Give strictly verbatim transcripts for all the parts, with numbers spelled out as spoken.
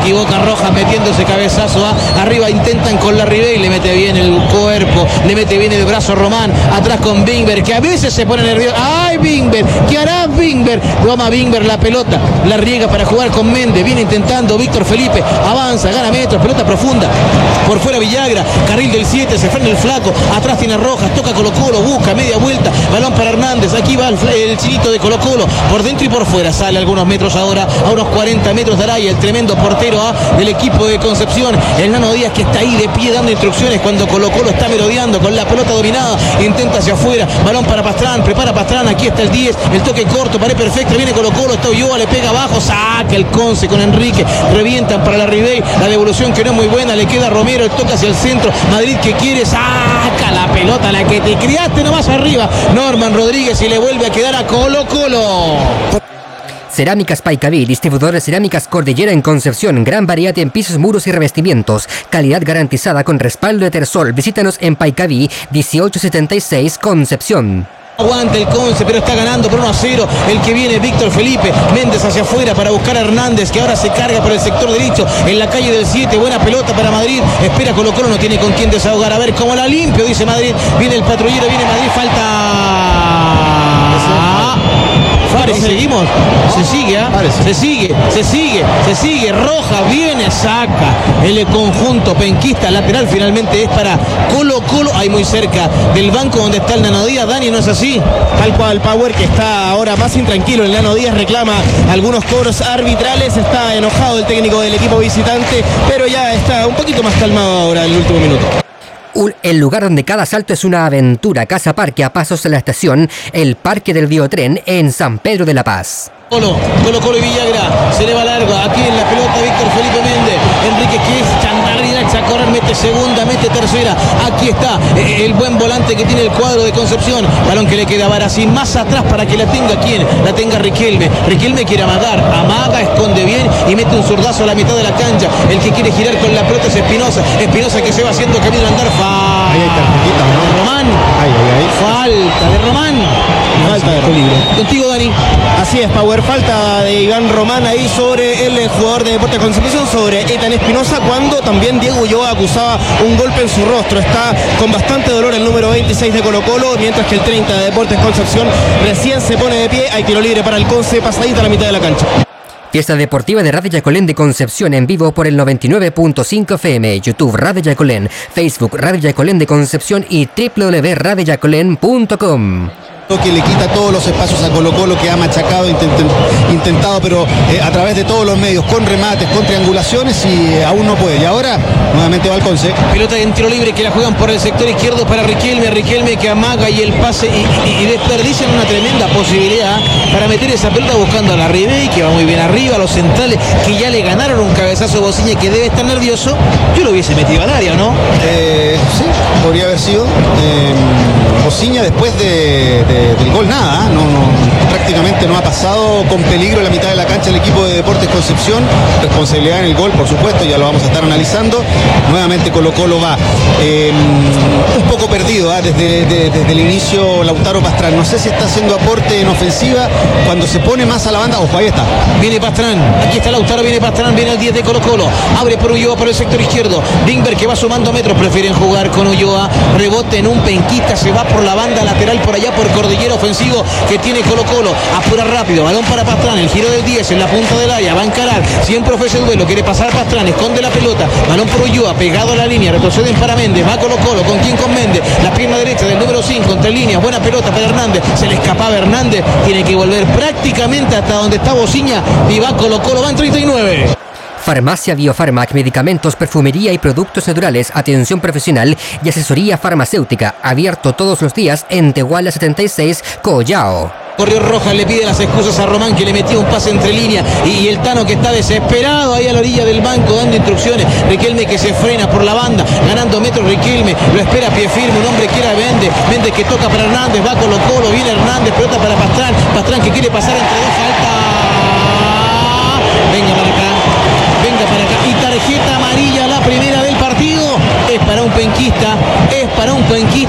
equivoca Rojas metiéndose cabezazo a arriba, intentan con la Ribey, le mete bien el cuerpo, le mete bien el brazo Román, atrás con Bingber, que a veces se pone nervioso. ¡Ay, Bingber! ¿Qué hará Bingber? Toma Bingber la pelota, la riega para jugar con Méndez, viene intentando Víctor Felipe, avanza, gana metros, pelota profunda, por fuera Villagra, carril del siete, se frena el flaco, atrás tiene Rojas, toca Colo Colo, busca media vuelta, balón para Hernández, aquí va el, el chinito de Colo Colo, por dentro y por fuera, sale algunos metros ahora, a unos cuarenta metros de Araya, el tremendo portero ¿ah? del equipo de Concepción, el Nano Díaz que está ahí de pie dando instrucciones cuando Colo Colo está merodeando con la pelota dominada, intenta hacia afuera, balón para Pastrán, prepara Pastrán, aquí está el diez, el toque corto, pared perfecta, viene Colo Colo, está Ulloa, le pega abajo, saca el Conce con Enrique, revientan para la Ribey, la devolución que no es muy buena, le queda Romero, el toque hacia el centro, Madrid que quiere, saca la pelota, la que te criaste nomás arriba, Norman Rodríguez y le vuelve a quedar a Colo Colo. Cerámicas Paicaví, distribuidor de cerámicas Cordillera en Concepción, gran variedad en pisos, muros y revestimientos, calidad garantizada con respaldo de Tersol. Visítanos en Paicaví, dieciocho setenta y seis, Concepción. Aguanta el Conce, pero está ganando por uno a cero. El que viene Víctor Felipe, Méndez hacia afuera para buscar a Hernández, que ahora se carga por el sector derecho, en la calle del siete, buena pelota para Madrid, espera Colo Colo, no tiene con quién desahogar, a ver cómo la limpio, dice Madrid, viene el patrullero, viene Madrid, falta... Fares, seguimos, se sigue, ¿eh? se sigue, se sigue, se sigue, Roja viene, saca el conjunto penquista, lateral finalmente es para Colo Colo, ahí muy cerca del banco donde está el Nano Díaz. Dani, ¿no es así? Tal cual, Power, que está ahora más intranquilo, el Nano Díaz reclama algunos cobros arbitrales, está enojado el técnico del equipo visitante, pero ya está un poquito más calmado ahora en el último minuto. El lugar donde cada salto es una aventura. Casa Parque a pasos de la estación, el Parque del Biotren en San Pedro de la Paz. Colo, Colo Colo y Villagra, se le va largo, aquí en la pelota Víctor Felipe Méndez, Enrique que es chandarrina, echa a correr, mete segunda, mete tercera, aquí está eh, el buen volante que tiene el cuadro de Concepción, balón que le queda a Barassi, más atrás para que la tenga quien, la tenga Riquelme, Riquelme quiere amagar, amaga, esconde bien y mete un zurdazo a la mitad de la cancha, el que quiere girar con la pelota es Espinosa, Espinosa que se va haciendo camino a andar, falta ahí hay tarjetita, ¿no? Román, ahí, ahí, ahí. falta de Román, falta de Román, contigo Dani. Así es, Power, falta de Iván Román ahí sobre el jugador de Deportes Concepción, sobre Ethan Espinosa, cuando también Diego Ulloa acusaba un golpe en su rostro. Está con bastante dolor el número veintiséis de Colo Colo, mientras que el treinta de Deportes Concepción recién se pone de pie. Hay tiro libre para el Conce, pasadita a la mitad de la cancha. Fiesta deportiva de Radio Yacolén de Concepción en vivo por el noventa y nueve punto cinco F M, YouTube Radio Yacolén, Facebook Radio Yacolén de Concepción y doble u doble u doble u punto radio yacolén punto com. Que le quita todos los espacios a Colo Colo, que ha machacado, intent, intentado, pero eh, a través de todos los medios, con remates, con triangulaciones, y eh, aún no puede. Y ahora nuevamente va al Conce. Pelota en tiro libre que la juegan por el sector izquierdo para Riquelme, Riquelme que amaga y el pase y, y, y desperdician una tremenda posibilidad para meter esa pelota buscando a la Ribey, que va muy bien arriba, a los centrales que ya le ganaron un cabezazo a Bociña, que debe estar nervioso. Yo lo hubiese metido al área, ¿no? Eh, sí, podría haber sido. Eh, Bociña después de, de del gol nada, ¿eh? no, no, prácticamente no ha pasado con peligro en la mitad de la cancha el equipo de Deportes Concepción. Responsabilidad en el gol, por supuesto, ya lo vamos a estar analizando. Nuevamente Colo Colo va eh, un poco perdido, ¿eh? desde, de, desde el inicio Lautaro Pastrán. No sé si está haciendo aporte en ofensiva cuando se pone más a la banda. Ojo, ahí está. Viene Pastrán, aquí está Lautaro, viene Pastrán, viene el diez de Colo Colo. Abre por Ulloa por el sector izquierdo. Bingber que va sumando metros, prefieren jugar con Ulloa. Rebote en un penquista, se va por la banda lateral por allá por Cordillera ofensivo que tiene Colo Colo. Apura rápido, balón para Pastrán, el giro del diez en la punta del área, va a encarar, siempre ofrece el duelo, quiere pasar Pastrán, esconde la pelota, balón por Ulloa, pegado a la línea, retroceden para Méndez, va Colo Colo, ¿con quién? Con Méndez, la pierna derecha del número cinco, entre líneas, buena pelota para Hernández, se le escapaba Hernández, tiene que volver prácticamente hasta donde está Bociña y va Colo Colo, van treinta y nueve. Farmacia Biofarmac, medicamentos, perfumería y productos naturales, atención profesional y asesoría farmacéutica, abierto todos los días en Tehuala setenta y seis, Collao. Corrió Rojas, le pide las excusas a Román, que le metía un pase entre líneas, y el Tano que está desesperado ahí a la orilla del banco dando instrucciones. Riquelme que se frena por la banda, ganando metros Riquelme, lo espera a pie firme, un hombre que era Méndez, Méndez que toca para Hernández, va Colo Colo, viene Hernández, pelota para Pastrán, Pastrán que quiere pasar entre dos, falta. Venga para acá, venga para acá, y tarjeta amarilla, la primera del partido, es para un penquista, es para un penquista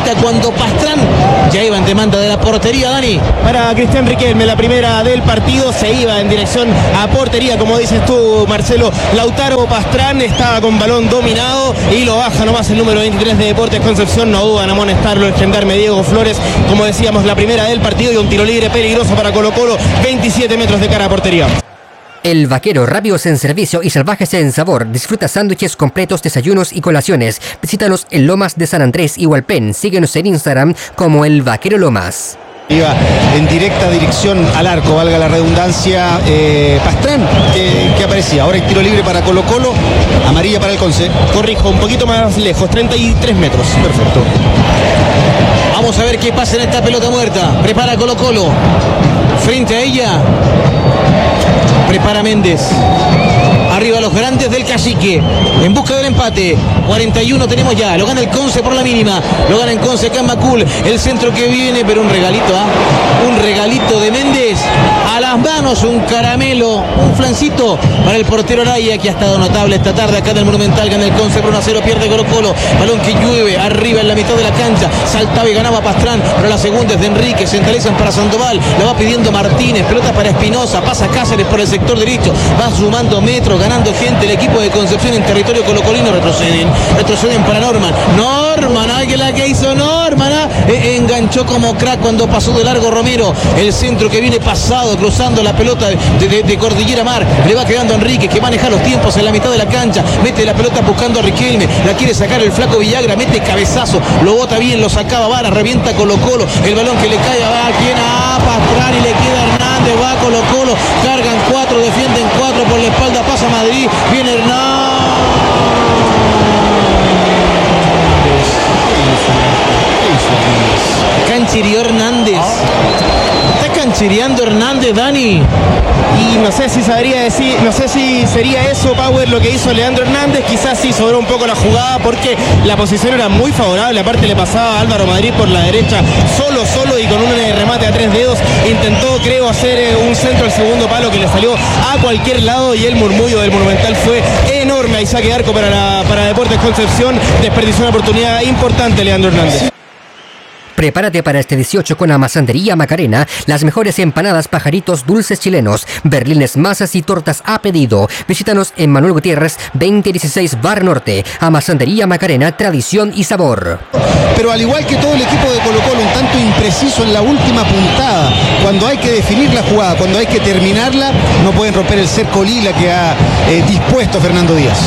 vuelta cuando Pastrán ya iba en demanda de la portería, Dani. Para Cristian Riquelme, la primera del partido, se iba en dirección a portería, como dices tú, Marcelo. Lautaro Pastrán estaba con balón dominado y lo baja nomás el número veintitrés de Deportes Concepción. No dudan a amonestarlo el gendarme Diego Flores. Como decíamos, la primera del partido y un tiro libre peligroso para Colo Colo, veintisiete metros de cara a portería. El Vaquero, rápidos en servicio y salvajes en sabor. Disfruta sándwiches completos, desayunos y colaciones. Visítanos en Lomas de San Andrés y Hualpén. Síguenos en Instagram como El Vaquero Lomas. Iba en directa dirección al arco, valga la redundancia, eh, Pastrán, que, que aparecía. Ahora hay tiro libre para Colo Colo, amarilla para el Conce. Corrijo, un poquito más lejos, treinta y tres metros. Perfecto. Vamos a ver qué pasa en esta pelota muerta. Prepara Colo Colo. Frente a ella. Prepara Méndez. Arriba los grandes del Cacique. En busca del empate. cuarenta y uno tenemos ya. Lo gana el Conce por la mínima. Lo gana el Conce acá en Macul. El centro que viene, pero un regalito, ¿ah? ¿eh? Un regalito de Méndez. A las manos, un caramelo. Un flancito para el portero Araya, que ha estado notable esta tarde acá en el Monumental. Gana el Conce por uno a cero. Pierde Colo Colo. Balón que llueve arriba en la mitad de la cancha. Saltaba y ganaba Pastrán. Pero la segunda es de Enrique. Centralizan para Sandoval. La va pidiendo Martínez. Pelota para Espinosa. Pasa Cáceres por el sector derecho. Va sumando metros. Ganando gente el equipo de Concepción en territorio colocolino. Retroceden. Retroceden para Norman. Norman. Ah, que la que hizo Norman. Ah, eh, enganchó como crack cuando pasó de largo Romero. El centro que viene pasado. Cruzando la pelota de, de, de Cordillera Mar. Le va quedando a Enrique, que maneja los tiempos en la mitad de la cancha. Mete la pelota buscando a Riquelme. La quiere sacar el flaco Villagra. Mete cabezazo. Lo bota bien. Lo sacaba Vara. Revienta Colo Colo. El balón que le cae a quien a Pastrán y le queda Hernández. Va Colo Colo. Cargan cuatro. Defienden cuatro por la espalda. Pasa Madrid. Viene Hernández. Canchirió Hernández. Está canchireando Hernández, Dani. Y no sé si sabría decir, no sé si sería eso, Power, lo que hizo Leandro Hernández. Quizás sí sobró un poco la jugada porque la posición era muy favorable. Aparte le pasaba a Álvaro Madrid por la derecha, solo, solo y con un remate a tres dedos. Intentó, creo, hacer un centro al segundo palo que le salió a cualquier lado y el murmullo del Monumental fue enorme. Ahí saque de arco para, la, para Deportes Concepción. Desperdició una oportunidad importante Leandro Hernández. Prepárate para este dieciocho con Amasandería Macarena, las mejores empanadas, pajaritos, dulces chilenos, berlines, masas y tortas a pedido. Visítanos en Manuel Gutiérrez, veinte dieciséis Bar Norte. Amasandería Macarena, tradición y sabor. Pero al igual que todo el equipo de Colo Colo, un tanto impreciso en la última puntada. Cuando hay que definir la jugada, cuando hay que terminarla, no pueden romper el cerco lila que ha eh, dispuesto Fernando Díaz.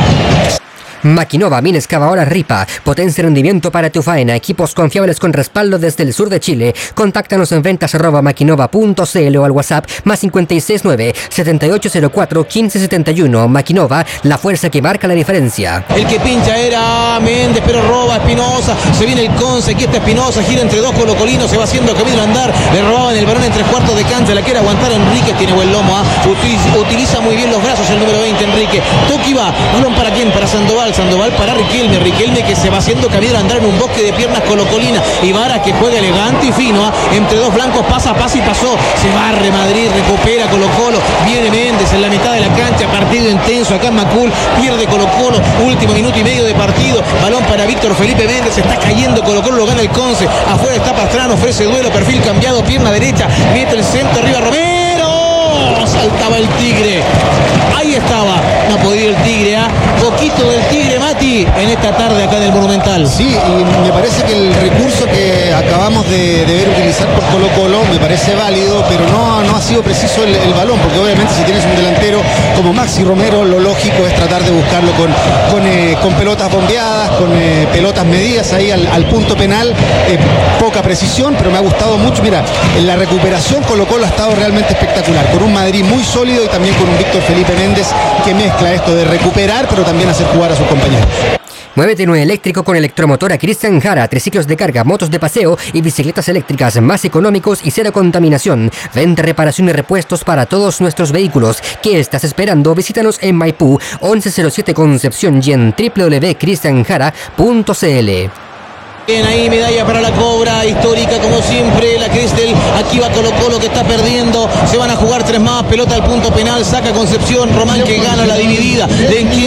Maquinova, mina excavadora Ripa, potencia y rendimiento para tu faena, equipos confiables con respaldo desde el sur de Chile. Contáctanos en ventas arroba maquinova punto cl o al WhatsApp más cinco seis nueve, siete ocho cero cuatro, uno cinco siete uno. Maquinova, la fuerza que marca la diferencia. El que pincha era Méndez, pero roba Espinosa. Se viene el Conce, aquí está Espinosa, gira entre dos colocolinos, se va haciendo camino a andar. Le robaban el balón en tres cuartos de cancha, la quiere aguantar Enrique, tiene buen lomo, ¿eh? Utiliza, utiliza muy bien los brazos el número veinte, Enrique. Toki va, balón para quién, para Sandoval. Sandoval para Riquelme, Riquelme que se va haciendo camino a andar en un bosque de piernas colocolina. Y Vara que juega elegante y fino, ¿eh? Entre dos blancos, pasa, pasa y pasó. Se barre Madrid, recupera Colo Colo. Viene Méndez en la mitad de la cancha, partido intenso acá en Macul. Pierde Colo Colo, último minuto y medio de partido. Balón para Víctor Felipe Méndez, está cayendo Colo Colo, lo gana el Conce. Afuera está Pastrán, ofrece duelo, perfil cambiado, pierna derecha, mete el centro arriba Romero. Saltaba el Tigre. Ahí estaba, no ha podido el Tigre, ¿ah? ¿eh? Poquito del Tigre, Mati, en esta tarde acá en el Monumental. Sí, y me parece que el recurso que acabamos de, de ver utilizar por Colo Colo me parece válido, pero no, no ha sido preciso el, el balón, porque obviamente si tienes un delantero como Maxi Romero, lo lógico es tratar de buscarlo con, con, eh, con pelotas bombeadas, con eh, pelotas medidas ahí al, al punto penal. Eh, poca precisión, pero me ha gustado mucho. Mira, en la recuperación Colo Colo ha estado realmente espectacular, con un Madrid muy sólido y también con un Víctor Felipe Méndez que mezcla esto de recuperar, pero también hacer jugar a sus compañeros. Muévete en un eléctrico con Electromotora Cristian Jara, triciclos de carga, motos de paseo y bicicletas eléctricas más económicos y cero contaminación. Venta, reparación y repuestos para todos nuestros vehículos. ¿Qué estás esperando? Visítanos en Maipú, once cero siete Concepción y en w w w punto cristian jara punto c l. Bien, ahí medalla para la Cobra, histórica como siempre, la Cristel. Aquí va Colo Colo que está perdiendo, se van a jugar tres más, pelota al punto penal, saca Concepción, Román que gana la dividida, le insiste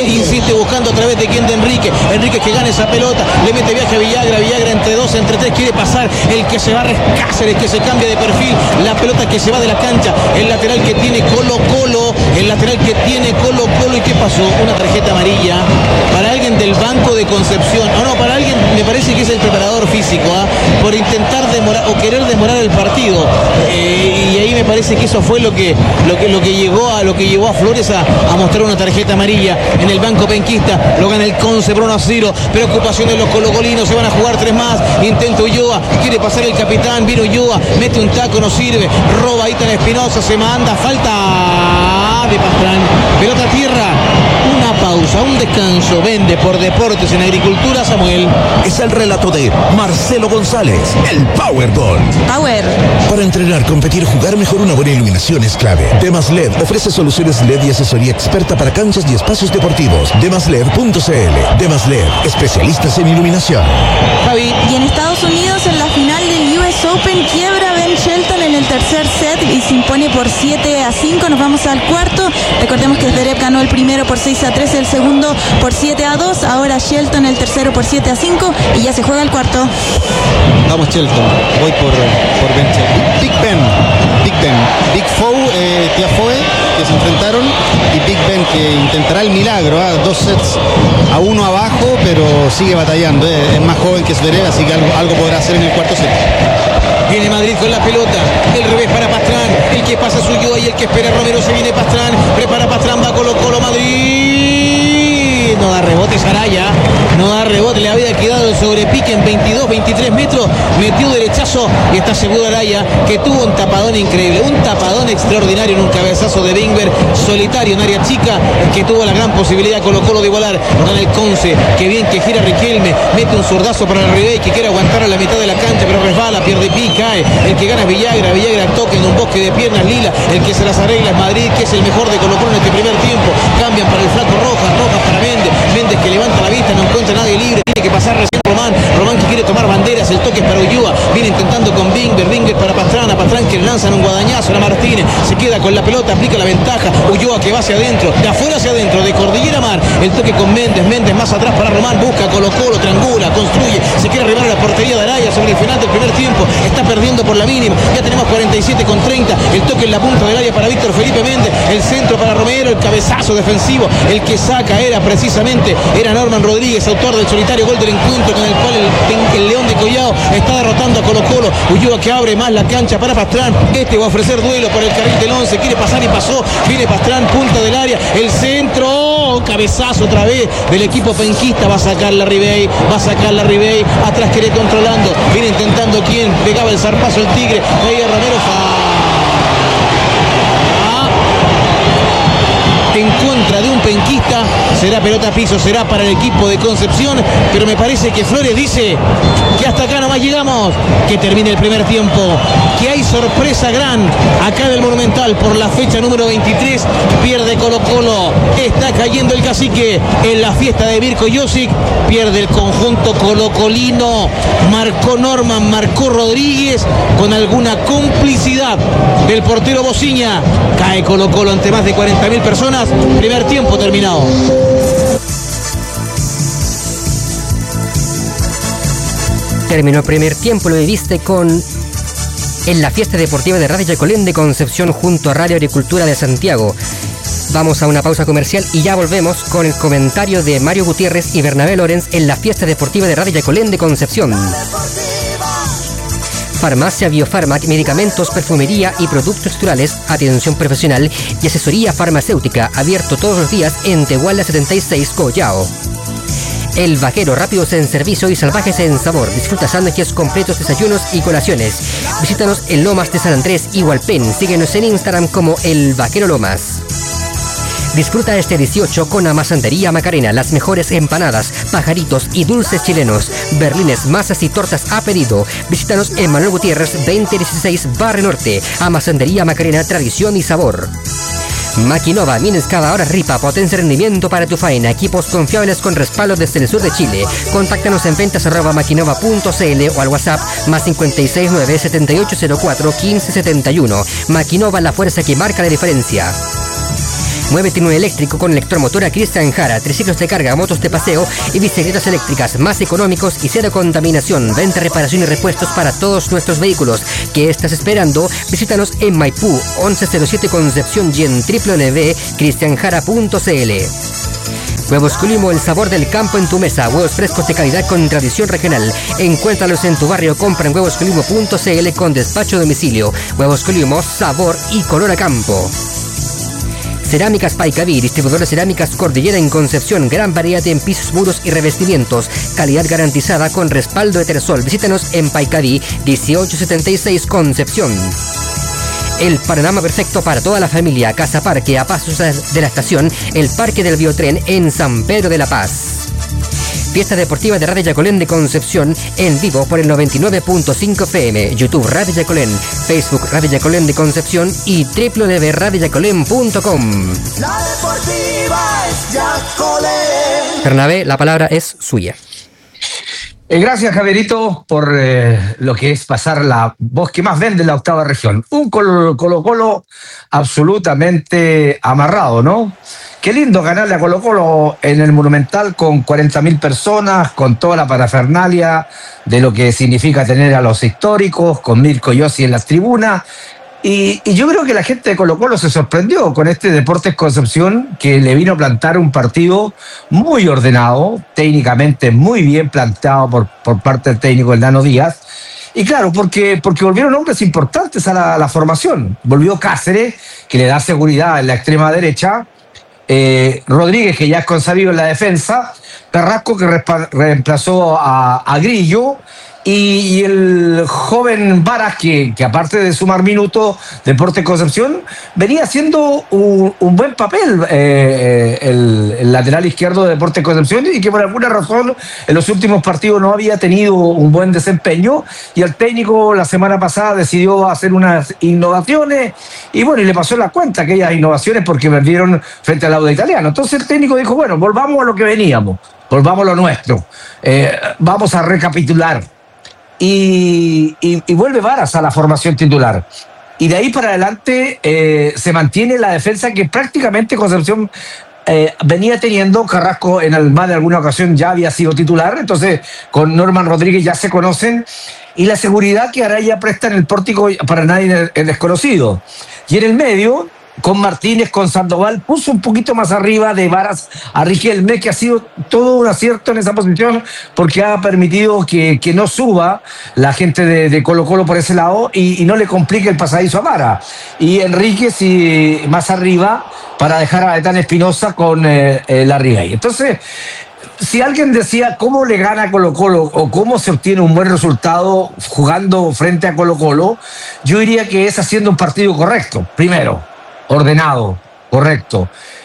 nuevamente buscando a través de quien de Enrique. Enrique que gana esa pelota, le mete viaje a Villagra, Villagra entre dos, entre tres, quiere pasar, el que se va a Cáceres, que se cambia de perfil, la pelota que se va de la cancha, el lateral que tiene Colo Colo, el lateral que tiene Colo Colo. ¿Y qué pasó? Una tarjeta amarilla para alguien del banco de Concepción, o no, para alguien, me parece que es el preparador físico, ¿eh? por intentar demorar o querer demorar el partido, eh, y ahí me parece que eso fue lo que, lo que, lo que llegó a lo que llevó a Flores a, a mostrar una tarjeta amarilla en el banco penquista. Lo gana el Conce por uno a cero. Preocupación de los colocolinos, se van a jugar tres más. Intenta Ulloa, quiere pasar el capitán, vino Ulloa, mete un taco, no sirve, roba Itan Espinosa, se manda, falta de Pastrán, pelota a tierra. Una pausa, un descanso. Vende por Deportes en Agricultura, Samuel. Es el relato de Marcelo González, el Powerball. Power. Para entrenar, competir, jugar mejor, una buena iluminación es clave. Demas L E D ofrece soluciones L E D y asesoría experta para canchas y espacios deportivos. demas led punto c l. Demas L E D, especialistas en iluminación. Javi. Y en Estados Unidos, en la final del U S Open, quiebra Ben Shelton en el tercer set y se impone por siete a cinco. Nos vamos al cuarto. Recordemos que Zverev ganó el primero por seis a tres, el segundo por siete a dos. Ahora Shelton el tercero por siete a cinco y ya se juega el cuarto. Vamos Shelton, voy por, por Ben Shelton. Big Ben, Big Ben, Big Foe, eh, Tiafoe, que se enfrentaron, y Big Ben que intentará el milagro, ¿eh? dos sets a uno abajo, pero sigue batallando, ¿eh? es más joven que Zverev, así que algo, algo podrá hacer en el cuarto set. Viene Madrid con la pelota, el revés para Pastrán, el que pasa suyo y el que espera Romero, se viene Pastrán, prepara Pastrán, va Colo Colo, Madrid, no da rebote Saraya, no da rebote, le había quedado el sobrepique en veintidós, veintitrés metros, metió derechazo y está seguro Araya, que tuvo un tapadón increíble, un tapadón extraordinario en un cabezazo de Bingberg, solitario en área chica, que tuvo la gran posibilidad Colo Colo de igualar. Con el Conce, que bien que gira Riquelme, mete un zurdazo para el Ribey, que quiere aguantar a la mitad de la cancha, pero resbala, pierde pica, cae, el que gana es Villagra, Villagra toca en un bosque de piernas lila, el que se las arregla es Madrid, que es el mejor de Colo Colo en este primer tiempo, cambian para el flaco Rojas, Rojas para Méndez, Méndez que levanta la vista, no encuentra nadie libre, tiene que pasar recién Román, Román que quiere tomar banderas, el toque es para Ulloa, viene intentando con Bingber, Bingber para Pastrana, Pastrán que le lanzan un guadañazo a Martínez, se queda con la pelota, aplica la ventaja, Ulloa que va hacia adentro, de afuera hacia adentro, de Cordillera Mar, el toque con Méndez, Méndez más atrás para Román, busca Colo Colo, triangula, construye, se quiere arribar a la portería de Araya sobre el final del primer tiempo, está perdiendo por la mínima, ya tenemos cuarenta y siete con treinta, el toque en la punta del área para Víctor Felipe Méndez, el centro para Romero, el cabezazo defensivo, el que saca era precisamente, era Norman Rodríguez, autor del solitario gol del encuentro con el cual el, el León de Collao está derrotando a Colo Colo. Ulloa que abre más la cancha para Pastrán, este va a ofrecer duelo por el carril del once, quiere pasar y pasó, viene Pastrán, punta del área, el centro, cabezazo otra vez del equipo penquista, va a sacar la Ribey, va a sacar la Ribey, atrás quiere controlando, viene intentando quien, pegaba el zarpazo el Tigre, veía Romero, en contra de un penquista, será pelota a piso, será para el equipo de Concepción, pero me parece que Flores dice que hasta acá nomás llegamos, que termine el primer tiempo, que hay sorpresa gran acá en el Monumental por la fecha número veintitrés, pierde Colo Colo, está cayendo el cacique en la fiesta de Mirko Josic, pierde el conjunto colocolino, marcó Norman, marcó Rodríguez, con alguna complicidad del portero Bociña, cae Colo Colo ante más de cuarenta mil personas, primer tiempo terminado. Terminó el primer tiempo, lo viviste con en la fiesta deportiva de Radio Yacolén de Concepción junto a Radio Agricultura de Santiago. Vamos a una pausa comercial y ya volvemos con el comentario de Mario Gutiérrez y Bernabé Lorenz en la fiesta deportiva de Radio Yacolén de Concepción. Farmacia Biofarma, medicamentos, perfumería y productos naturales, atención profesional y asesoría farmacéutica, abierto todos los días en Tehuala setenta y seis, Collao. El Vaquero, rápidos en servicio y salvajes en sabor. Disfruta sándwiches completos, desayunos y colaciones. Visítanos en Lomas de San Andrés y Hualpén. Síguenos en Instagram como El Vaquero Lomas. Disfruta este dieciocho con Amasandería Macarena, las mejores empanadas, pajaritos y dulces chilenos, berlines, masas y tortas a pedido. Visítanos en Manuel Gutiérrez veinte dieciséis, Barrio Norte. Amasandería Macarena, tradición y sabor. Maquinova, mines cada hora ripa, potencia y rendimiento para tu faena, equipos confiables con respaldo desde el sur de Chile. Contáctanos en ventas arroba maquinova punto cl o al WhatsApp más cinco seis nueve, siete ocho cero cuatro, uno cinco siete uno. Maquinova, la fuerza que marca la diferencia. Muévete en un eléctrico con electromotor a Cristian Jara, triciclos de carga, motos de paseo y bicicletas eléctricas más económicos y cero contaminación. Venta, reparación y repuestos para todos nuestros vehículos. ¿Qué estás esperando? Visítanos en Maipú, once cero siete Concepción y en doble u doble u doble punto cristian jara punto c l. Huevos Colimo, el sabor del campo en tu mesa. Huevos frescos de calidad con tradición regional. Encuéntralos en tu barrio. Compra en huevos colimo punto c l con despacho a domicilio. Huevos Colimo, sabor y color a campo. Cerámicas Paicaví, distribuidor de cerámicas Cordillera en Concepción. Gran variedad en pisos, muros y revestimientos. Calidad garantizada con respaldo de Tersol. Visítanos en Paicaví, dieciocho setenta y seis Concepción. El panorama perfecto para toda la familia. Casa Parque, a pasos de la estación, el Parque del Biotren en San Pedro de la Paz. Fiesta deportiva de Radio Yacolén de Concepción en vivo por el noventa y nueve punto cinco F M, YouTube Radio Yacolén, Facebook Radio Yacolén de Concepción y doble u doble u doble u punto radio yacolén punto com. La deportiva es Yacolén. Bernabé, la palabra es suya. Eh, gracias, Javierito, por eh, lo que es pasar la voz que más vende en la octava región. Un Colo Colo, Colo absolutamente amarrado, ¿no? Qué lindo ganarle a Colo Colo en el Monumental con cuarenta mil personas, con toda la parafernalia de lo que significa tener a los históricos, con Mirko Yossi en las tribunas. Y, y yo creo que la gente de Colo Colo se sorprendió con este Deportes Concepción, que le vino a plantar un partido muy ordenado, técnicamente muy bien planteado por, por parte del técnico del Nano Díaz. Y claro, porque, porque volvieron hombres importantes a la, a la formación. Volvió Cáceres, que le da seguridad en la extrema derecha. Eh, Rodríguez, que ya es consabido en la defensa. Carrasco, que respa- reemplazó a, a Grillo. Y, y el joven Varas, que, que aparte de sumar minutos, Deportes Concepción, venía haciendo un, un buen papel, eh, el, el lateral izquierdo de Deportes Concepción, y que por alguna razón en los últimos partidos no había tenido un buen desempeño, y el técnico la semana pasada decidió hacer unas innovaciones, y bueno, y le pasó la cuenta aquellas innovaciones porque perdieron frente al Auda Italiano. Entonces el técnico dijo, bueno, volvamos a lo que veníamos, volvamos a lo nuestro, eh, vamos a recapitular. Y, y, y vuelve Varas a la formación titular. Y de ahí para adelante eh, se mantiene la defensa que prácticamente Concepción eh, venía teniendo. Carrasco en el, más de alguna ocasión ya había sido titular, entonces con Norman Rodríguez ya se conocen. Y la seguridad que Araya presta en el pórtico para nadie es desconocido. Y en el medio, con Martínez, con Sandoval, puso un poquito más arriba de Varas a Riquelme, que ha sido todo un acierto en esa posición porque ha permitido que, que no suba la gente de, de Colo Colo por ese lado y, y no le complique el pasadizo a Vara. Y Enrique sí, más arriba para dejar a Ethan Espinosa con eh, eh, Larribey. Entonces, si alguien decía cómo le gana a Colo Colo o cómo se obtiene un buen resultado jugando frente a Colo Colo, yo diría que es haciendo un partido correcto, primero. Ordenado, correcto.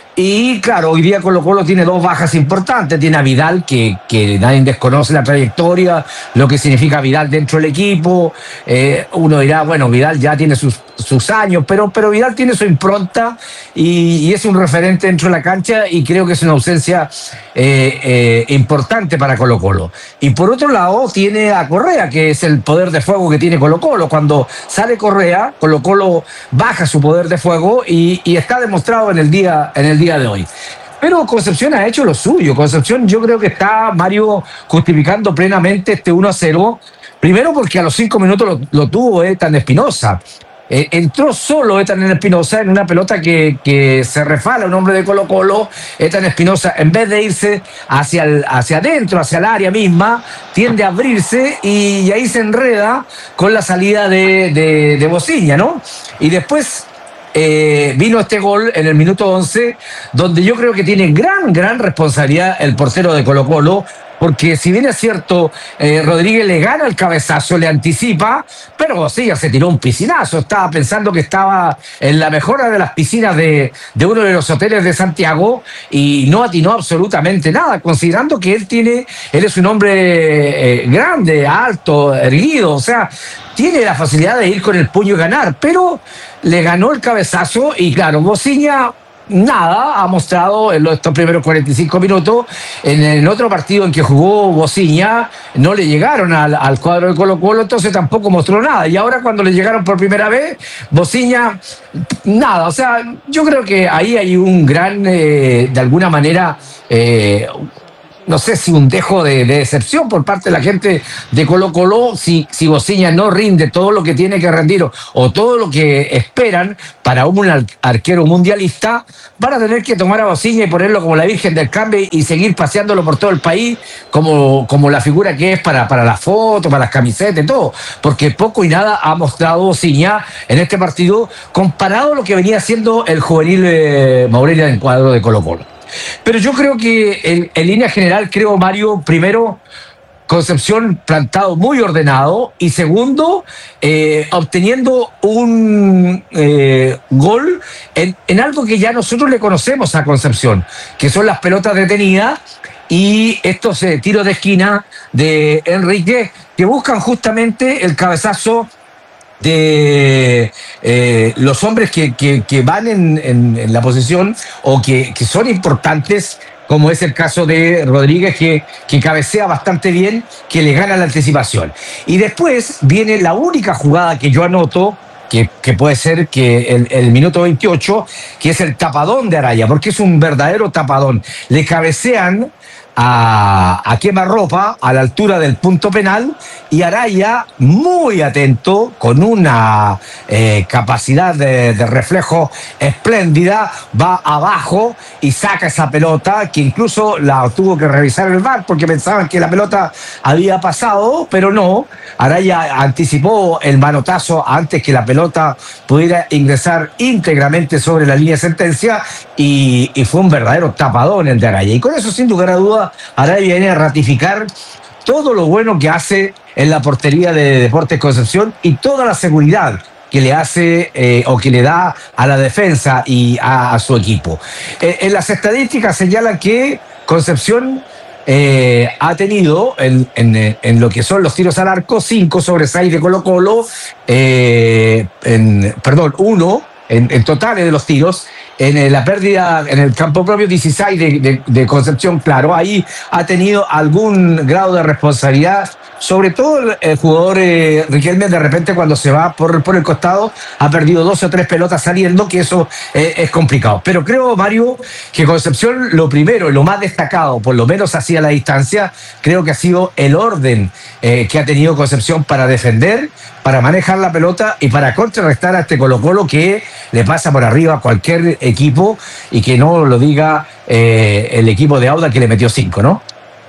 Y claro, hoy día Colo Colo tiene dos bajas importantes. Tiene a Vidal, que, que nadie desconoce la trayectoria, lo que significa Vidal dentro del equipo. Eh, uno dirá, bueno, Vidal ya tiene sus, sus años, pero, pero Vidal tiene su impronta y, y es un referente dentro de la cancha y creo que es una ausencia eh, eh, importante para Colo Colo. Y por otro lado tiene a Correa, que es el poder de fuego que tiene Colo Colo. Cuando sale Correa, Colo Colo baja su poder de fuego y, y está demostrado en el día, en el día de hoy. Pero Concepción ha hecho lo suyo. Concepción, yo creo que está, Mario, justificando plenamente este uno a cero. Primero porque a los cinco minutos lo, lo tuvo Ethan Espinosa. Eh, entró solo Ethan Espinosa en una pelota que, que se refala un hombre de Colo Colo. Ethan Espinosa, en vez de irse hacia, el, hacia adentro, hacia el área misma, tiende a abrirse y, y ahí se enreda con la salida de, de, de Bociña, ¿no? Y después Eh, vino este gol en el minuto once, donde yo creo que tiene gran, gran responsabilidad el portero de Colo Colo, porque si bien es cierto, eh, Rodríguez le gana el cabezazo, le anticipa, pero sí, ya se tiró un piscinazo. Estaba pensando que estaba en la mejora de las piscinas de, de uno de los hoteles de Santiago y no atinó absolutamente nada, considerando que él tiene, él es un hombre eh, grande, alto, erguido, o sea, tiene la facilidad de ir con el puño y ganar, pero le ganó el cabezazo y claro, Bociña nada ha mostrado en estos primeros cuarenta y cinco minutos. En el otro partido en que jugó Bociña no le llegaron al, al cuadro de Colo-Colo, entonces tampoco mostró nada. Y ahora cuando le llegaron por primera vez, Bociña, nada. O sea, yo creo que ahí hay un gran, eh, de alguna manera, eh, no sé si un dejo de, de decepción por parte de la gente de Colo-Colo, si, si Bociña no rinde todo lo que tiene que rendir o, o todo lo que esperan para un ar- arquero mundialista, van a tener que tomar a Bociña y ponerlo como la Virgen del Cambio y seguir paseándolo por todo el país como, como la figura que es para, para las fotos, para las camisetas y todo, porque poco y nada ha mostrado Bociña en este partido comparado a lo que venía haciendo el juvenil eh, Morelia en cuadro de Colo-Colo. Pero yo creo que en, en línea general, creo, Mario, primero, Concepción plantado muy ordenado y segundo, eh, obteniendo un eh, gol en, en algo que ya nosotros le conocemos a Concepción, que son las pelotas detenidas y estos eh, tiros de esquina de Enrique que buscan justamente el cabezazo de eh, los hombres que, que, que van en, en, en la posición o que, que son importantes, como es el caso de Rodríguez, que, que cabecea bastante bien, que le gana la anticipación. Y después viene la única jugada que yo anoto, que, que puede ser que el, el minuto veintiocho, que es el tapadón de Araya, porque es un verdadero tapadón. Le cabecean a, a quemarropa a la altura del punto penal y Araya, muy atento, con una eh, capacidad de, de reflejo espléndida, va abajo y saca esa pelota que incluso la tuvo que revisar el V A R porque pensaban que la pelota había pasado, pero no. Araya anticipó el manotazo antes que la pelota pudiera ingresar íntegramente sobre la línea de sentencia y, y fue un verdadero tapadón el de Araya. Y con eso, sin lugar a dudas, Araya viene a ratificar todo lo bueno que hace en la portería de Deportes Concepción y toda la seguridad que le hace eh, o que le da a la defensa y a, a su equipo. Eh, en las estadísticas señalan que Concepción eh, ha tenido en, en, en lo que son los tiros al arco cinco sobre seis de Colo-Colo, eh, en, perdón, uno en, en totales de los tiros. En la pérdida en el campo propio, dieciséis de, de, de Concepción, claro, ahí ha tenido algún grado de responsabilidad, sobre todo el, el jugador eh, Riquelme, de repente cuando se va por, por el costado, ha perdido dos o tres pelotas saliendo, que eso eh, es complicado. Pero creo, Mario, que Concepción, lo primero y lo más destacado, por lo menos hacia la distancia, creo que ha sido el orden eh, que ha tenido Concepción para defender, para manejar la pelota y para contrarrestar a este Colo-Colo que le pasa por arriba a cualquier equipo y que no lo diga eh, el equipo de Auda que le metió cinco, ¿no?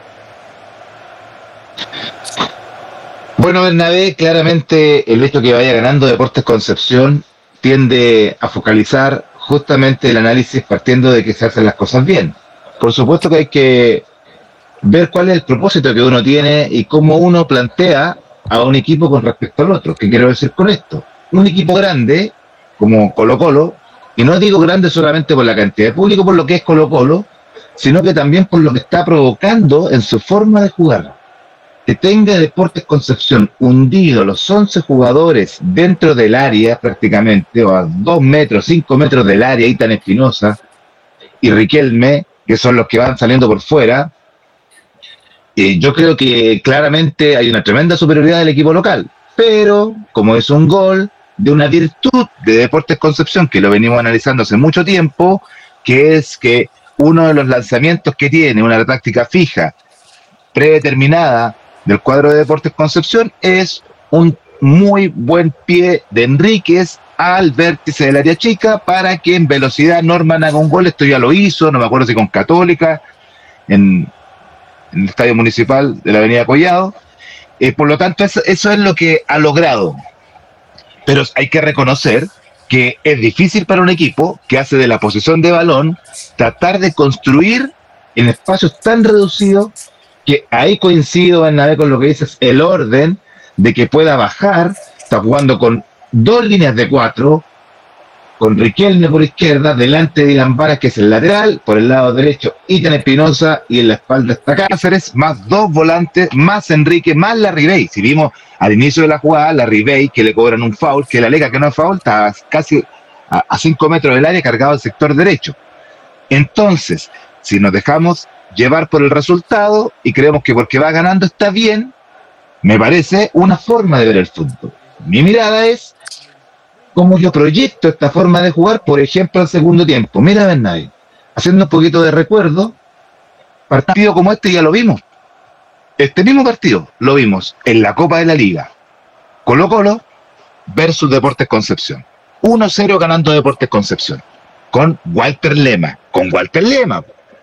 Bueno, Bernabé, claramente el hecho que vaya ganando Deportes Concepción tiende a focalizar justamente el análisis partiendo de que se hacen las cosas bien. Por supuesto que hay que ver cuál es el propósito que uno tiene y cómo uno plantea a un equipo con respecto al otro. ¿Qué quiero decir con esto? Un equipo grande, como Colo-Colo, y no digo grande solamente por la cantidad de público, por lo que es Colo-Colo, sino que también por lo que está provocando en su forma de jugar. Que tenga Deportes Concepción hundido los once jugadores dentro del área prácticamente, o a dos metros, cinco metros del área, Itan Espinosa y Riquelme, que son los que van saliendo por fuera. Eh, yo creo que claramente hay una tremenda superioridad del equipo local, pero como es un gol de una virtud de Deportes Concepción, que lo venimos analizando hace mucho tiempo, que es que uno de los lanzamientos que tiene una táctica fija, predeterminada del cuadro de Deportes Concepción, es un muy buen pie de Enríquez al vértice del área chica para que en velocidad Norman haga un gol. Esto ya lo hizo, no me acuerdo si con Católica, en, en el Estadio Municipal de la Avenida Collado. Eh, por lo tanto, eso, eso es lo que ha logrado. Pero hay que reconocer que es difícil para un equipo que hace de la posesión de balón tratar de construir en espacios tan reducidos, que ahí coincido en la vez con lo que dices, el orden de que pueda bajar. Está jugando con dos líneas de cuatro, con Riquelme por izquierda, delante de Dylan Varas, que es el lateral, por el lado derecho Itan Espinosa, y en la espalda está Cáceres, más dos volantes, más Enrique, más Larribey. Si vimos al inicio de la jugada, Larribey, que le cobran un foul, que le alega que no es foul, está casi a, a cinco metros del área, cargado al sector derecho. Entonces, si nos dejamos llevar por el resultado y creemos que porque va ganando está bien, me parece una forma de ver el fútbol. Mi mirada es cómo yo proyecto esta forma de jugar, por ejemplo, al segundo tiempo. Mira, Bernabé, haciendo un poquito de recuerdo, partido como este ya lo vimos. Este mismo partido lo vimos en la Copa de la Liga. Colo-Colo versus Deportes Concepción. uno cero ganando Deportes Concepción. Con Walter Lema. Con Walter Lema.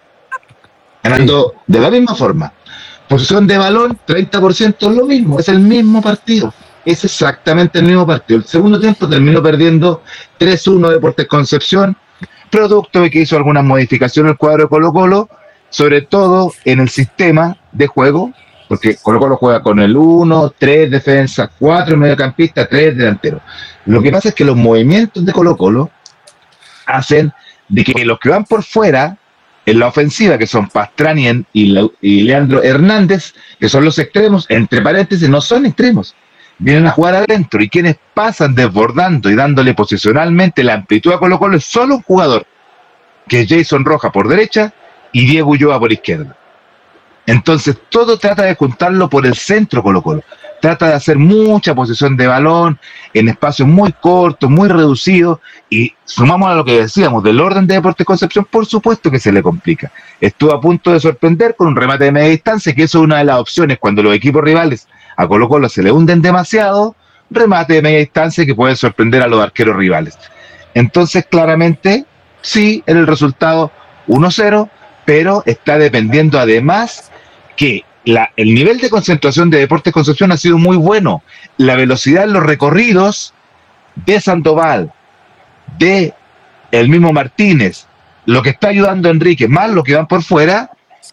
Ganando de la misma forma. Posición de balón, treinta por ciento es lo mismo. Es el mismo partido. Es exactamente el mismo partido. El segundo tiempo terminó perdiendo tres uno Deportes Concepción. Producto de que hizo algunas modificaciones el cuadro de Colo-Colo. Sobre todo en el sistema de juego. Porque Colo-Colo juega con el uno, tres defensas, cuatro mediocampistas, tres delanteros. Lo que pasa es que los movimientos de Colo-Colo hacen de que los que van por fuera en la ofensiva, que son Pastrani y, y Leandro Hernández, que son los extremos, entre paréntesis, no son extremos, vienen a jugar adentro, y quienes pasan desbordando y dándole posicionalmente la amplitud a Colo-Colo es solo un jugador, que es Jason Rojas por derecha y Diego Ulloa por izquierda. Entonces todo trata de juntarlo por el centro Colo-Colo, trata de hacer mucha posesión de balón en espacios muy cortos, muy reducidos, y sumamos a lo que decíamos del orden de Deportes Concepción, por supuesto que se le complica. Estuvo a punto de sorprender con un remate de media distancia, que eso es una de las opciones cuando los equipos rivales a Colo-Colo se le hunden demasiado, remate de media distancia que puede sorprender a los arqueros rivales. Entonces claramente sí, en el resultado uno cero, pero está dependiendo además que la, el nivel de concentración de Deportes Concepción ha sido muy bueno. La velocidad en los recorridos de Sandoval, de el mismo Martínez, lo que está ayudando a Enrique, más lo que van por fuera,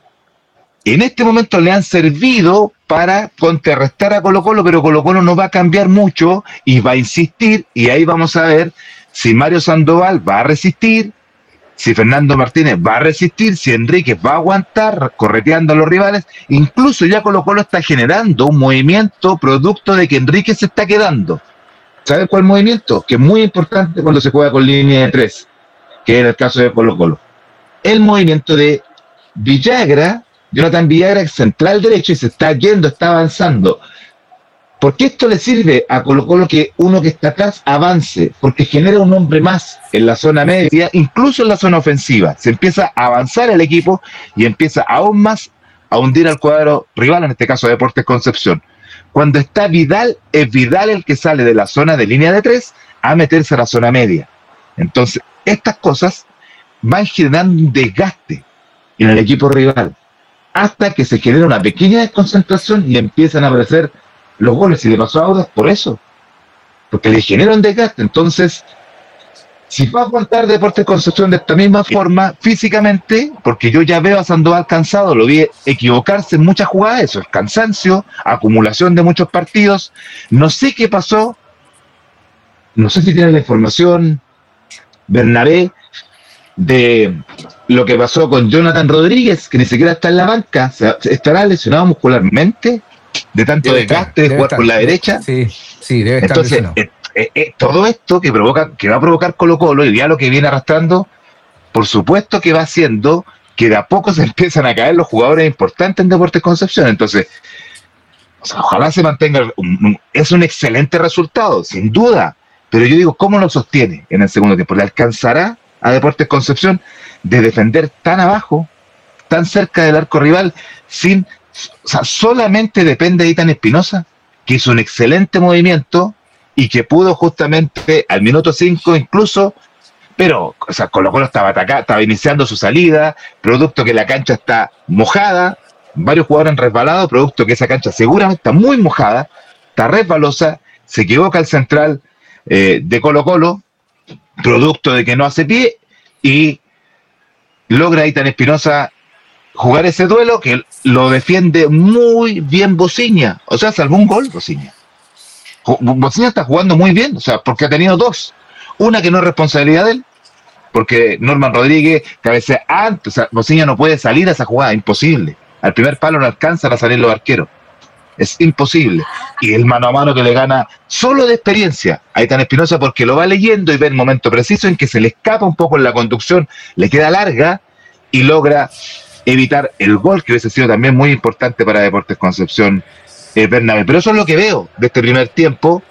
en este momento le han servido para contrarrestar a Colo-Colo, pero Colo-Colo no va a cambiar mucho y va a insistir, y ahí vamos a ver si Mario Sandoval va a resistir, si Fernando Martínez va a resistir, si Enrique va a aguantar correteando a los rivales. Incluso ya Colo-Colo está generando un movimiento producto de que Enrique se está quedando. ¿Saben cuál movimiento? Que es muy importante cuando se juega con línea de tres, que era el caso de Colo-Colo. El movimiento de Villagra, Jonathan Villagra, central derecho, y se está yendo, está avanzando. ¿Por qué esto le sirve a Colo-Colo que uno que está atrás avance? Porque genera un hombre más en la zona media, incluso en la zona ofensiva. Se empieza a avanzar el equipo y empieza aún más a hundir al cuadro rival, en este caso Deportes Concepción. Cuando está Vidal, es Vidal el que sale de la zona de línea de tres a meterse a la zona media. Entonces, estas cosas van generando un desgaste en el equipo rival, hasta que se genera una pequeña desconcentración y empiezan a aparecer los goles. Y le pasó a Audax por eso, porque le genera un desgaste. Entonces, si va a aguantar Deportes Concepción de esta misma forma físicamente, porque yo ya veo a Sandoval cansado, lo vi equivocarse en muchas jugadas, eso es cansancio, acumulación de muchos partidos. No sé qué pasó, no sé si tiene la información Bernabé de lo que pasó con Jonathan Rodríguez, que ni siquiera está en la banca. ¿Estará lesionado muscularmente de tanto debe desgaste estar, de jugar estar, por la derecha? Sí, sí, debe estar. Entonces, eh, eh, eh, todo esto que provoca, que va a provocar Colo-Colo, y ya lo que viene arrastrando, por supuesto que va haciendo que de a poco se empiezan a caer los jugadores importantes en Deportes Concepción. Entonces, o sea, ojalá se mantenga. Un, un, es un excelente resultado, sin duda, pero yo digo, ¿cómo lo sostiene en el segundo tiempo? ¿Le alcanzará a Deportes Concepción de defender tan abajo, tan cerca del arco rival, sin, o sea, solamente depende de Ethan Espinosa, que hizo un excelente movimiento y que pudo justamente al minuto cinco incluso, pero, o sea, Colo-Colo estaba atacando, estaba iniciando su salida, producto que la cancha está mojada, varios jugadores han resbalado, producto que esa cancha seguramente está muy mojada, está resbalosa, se equivoca el central eh, de Colo-Colo, producto de que no hace pie, y logra Ethan Espinosa jugar ese duelo que lo defiende muy bien Bociña. O sea, salvó un gol Bociña. Bociña está jugando muy bien, o sea, porque ha tenido dos. Una que no es responsabilidad de él, porque Norman Rodríguez cabecea antes, o sea, Bociña no puede salir a esa jugada, imposible. Al primer palo no alcanzan a salir los arqueros. es imposible. Y el mano a mano que le gana solo de experiencia a Ethan Espinosa, porque lo va leyendo y ve el momento preciso en que se le escapa un poco en la conducción, le queda larga y logra evitar el gol, que hubiese sido también muy importante para Deportes Concepción eh, Bernabé. Pero eso es lo que veo de este primer tiempo,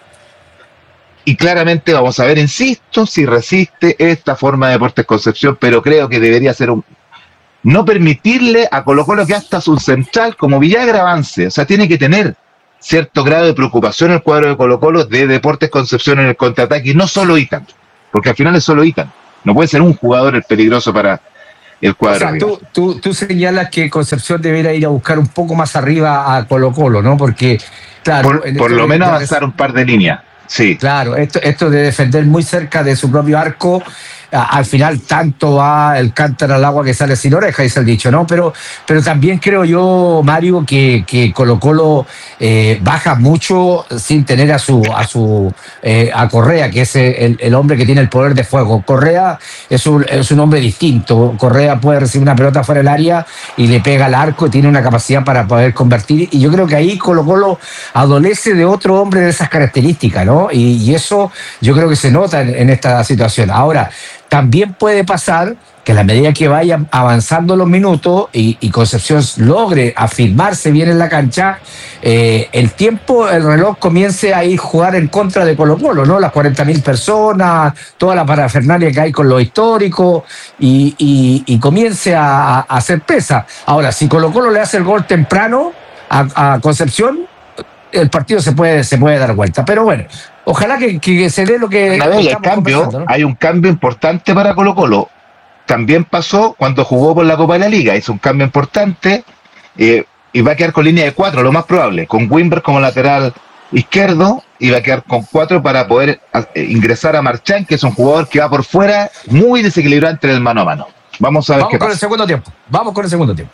y claramente vamos a ver, insisto, si resiste esta forma de Deportes Concepción, pero creo que debería ser un no permitirle a Colo-Colo que hasta su central como Villagra avance. O sea, tiene que tener cierto grado de preocupación el cuadro de Colo-Colo de Deportes Concepción en el contraataque, y no solo Ethan, porque al final es solo Ethan, no puede ser un jugador el peligroso para el cuadro. O sea, tú, tú, tú señalas que Concepción debería ir a buscar un poco más arriba a Colo-Colo, ¿no? Porque, claro, por, por lo menos avanzar un par de líneas. Sí. Claro, esto, esto de defender muy cerca de su propio arco, a, al final tanto va el cántaro al agua que sale sin oreja, dice el dicho, ¿no? Pero, pero también creo yo, Mario, que, que Colo-Colo eh, baja mucho sin tener a su a su eh, a Correa, que es el, el hombre que tiene el poder de fuego. Correa es un, es un hombre distinto. Correa puede recibir una pelota fuera del área y le pega al arco y tiene una capacidad para poder convertir. Y yo creo que ahí Colo-Colo adolece de otro hombre de esas características, ¿no? Y, y eso yo creo que se nota en, en esta situación. Ahora, también puede pasar que a la medida que vayan avanzando los minutos y, y Concepción logre afirmarse bien en la cancha, eh, el tiempo, el reloj comience a ir a jugar en contra de Colo-Colo, ¿no? Las cuarenta mil personas, toda la parafernalia que hay con lo histórico y, y, y comience a, a hacer pesa. Ahora, si Colo-Colo le hace el gol temprano a, a Concepción, el partido se puede, se puede dar vuelta. Pero bueno, ojalá que, que se dé lo que... Una vez, el cambio, ¿no? Hay un cambio importante para Colo-Colo. También pasó cuando jugó por la Copa de la Liga. Hizo un cambio importante eh, y va a quedar con línea de cuatro, lo más probable. Con Wimber como lateral izquierdo, y va a quedar con cuatro para poder eh, ingresar a Marchán, que es un jugador que va por fuera, muy desequilibrante del mano a mano. Vamos a ver Vamos qué con pasa. el segundo tiempo. Vamos con el segundo tiempo.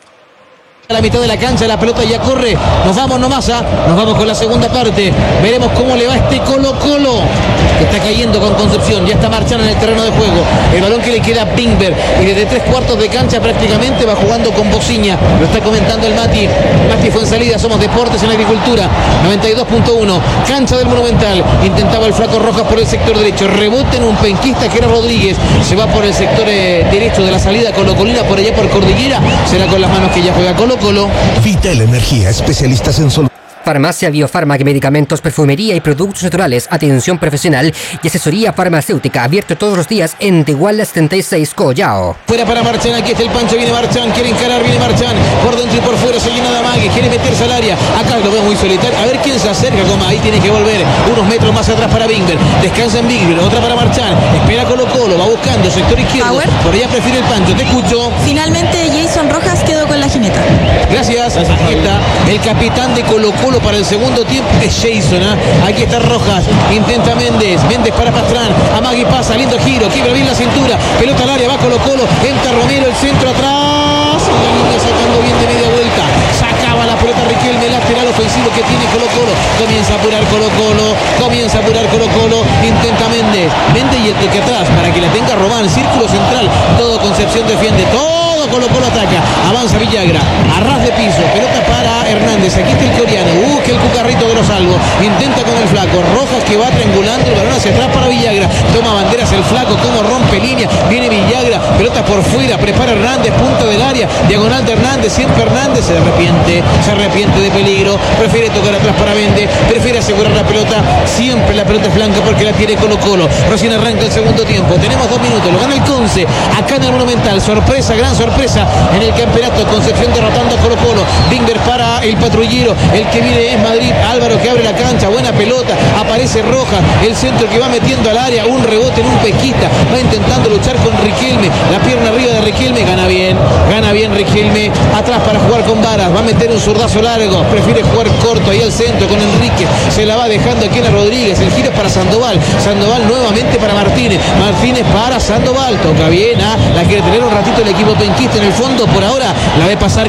A la mitad de la cancha, la pelota ya corre. Nos vamos nomás, ¿ah? Nos vamos con la segunda parte. Veremos cómo le va este Colo-Colo, que está cayendo con Concepción. Ya está marchando en el terreno de juego. El balón que le queda a Bingberg. Y desde tres cuartos de cancha prácticamente va jugando con Bociña. Lo está comentando el Mati. Mati fue en salida. Somos Deportes en Agricultura. noventa y dos punto uno. Cancha del Monumental. Intentaba el flaco Rojas por el sector derecho. Rebote en un penquista que era Rodríguez. Se va por el sector eh, derecho de la salida Colo-Colina, por allá por Cordillera. Será con las manos que ya juega Colo. Colo. Vital Energía, especialistas en soluciones. Farmacia, biofármaca, medicamentos, perfumería y productos naturales, atención profesional y asesoría farmacéutica, abierto todos los días en Tehuala setenta y seis, Collao. Fuera para Marchán, aquí está el Pancho, viene Marchán, quiere encarar, viene Marchán, por dentro y por fuera se llena de amague, quiere meterse al área, acá lo veo muy solitario, a ver quién se acerca, como ahí tiene que volver, unos metros más atrás para Bingberg, descansa en Bingberg, otra para Marchán, espera Colo-Colo, va buscando, sector izquierdo, Power. Por allá prefiere el Pancho, te escucho. Finalmente Jason Rojas quedó con la jineta. Gracias, aquí está el capitán de Colo-Colo para el segundo tiempo, es Jason, ¿eh? Aquí está Rojas, intenta Méndez, Méndez para Pastrán, Amagui pasa, lindo giro, quiebra bien la cintura, pelota al área, va Colo-Colo, entra Romero, el centro atrás, y la línea sacando bien de media vuelta, sacaba la pelota Riquelme, lateral ofensivo que tiene Colo-Colo, comienza a apurar Colo-Colo, comienza a apurar Colo-Colo, intenta Méndez, Méndez y el toque atrás, para que la tenga Román, círculo central, todo Concepción defiende, todo Colo-Colo ataca, avanza Villagra, a ras de piso, pelota para Hernández, aquí está el coreano, busca el cucarrito de los salvos, intenta con el flaco, Rojas que va triangulando el balón hacia atrás para Villagra, toma banderas el flaco, como rompe línea, viene Villagra, pelota por fuera, prepara Hernández, punto del área, diagonal de Hernández, siempre Hernández, se arrepiente, se arrepiente de peligro, prefiere tocar atrás para Méndez, prefiere asegurar la pelota, siempre la pelota es blanca porque la tiene Colo-Colo, recién arranca el segundo tiempo, tenemos dos minutos, lo gana el Conce, acá en el Monumental, sorpresa, gran sorpresa en el campeonato, Concepción derrotando a Colo-Colo, Bingberg para el patrullero, el que viene es Madrid, Álvaro que abre la cancha, buena pelota, aparece Rojas, el centro que va metiendo al área, un rebote en un pesquista, va intentando luchar con Riquelme, la pierna arriba de Riquelme, gana bien, gana bien Riquelme, atrás para jugar con Varas, va a meter un zurdazo largo, prefiere jugar corto ahí al centro con Enrique, se la va dejando aquí a Rodríguez, el giro es para Sandoval, Sandoval nuevamente para Martínez, Martínez para Sandoval, toca bien, ¿ah? La quiere tener un ratito el equipo penquista en el fondo, por ahora la ve pasar Colo-Colo,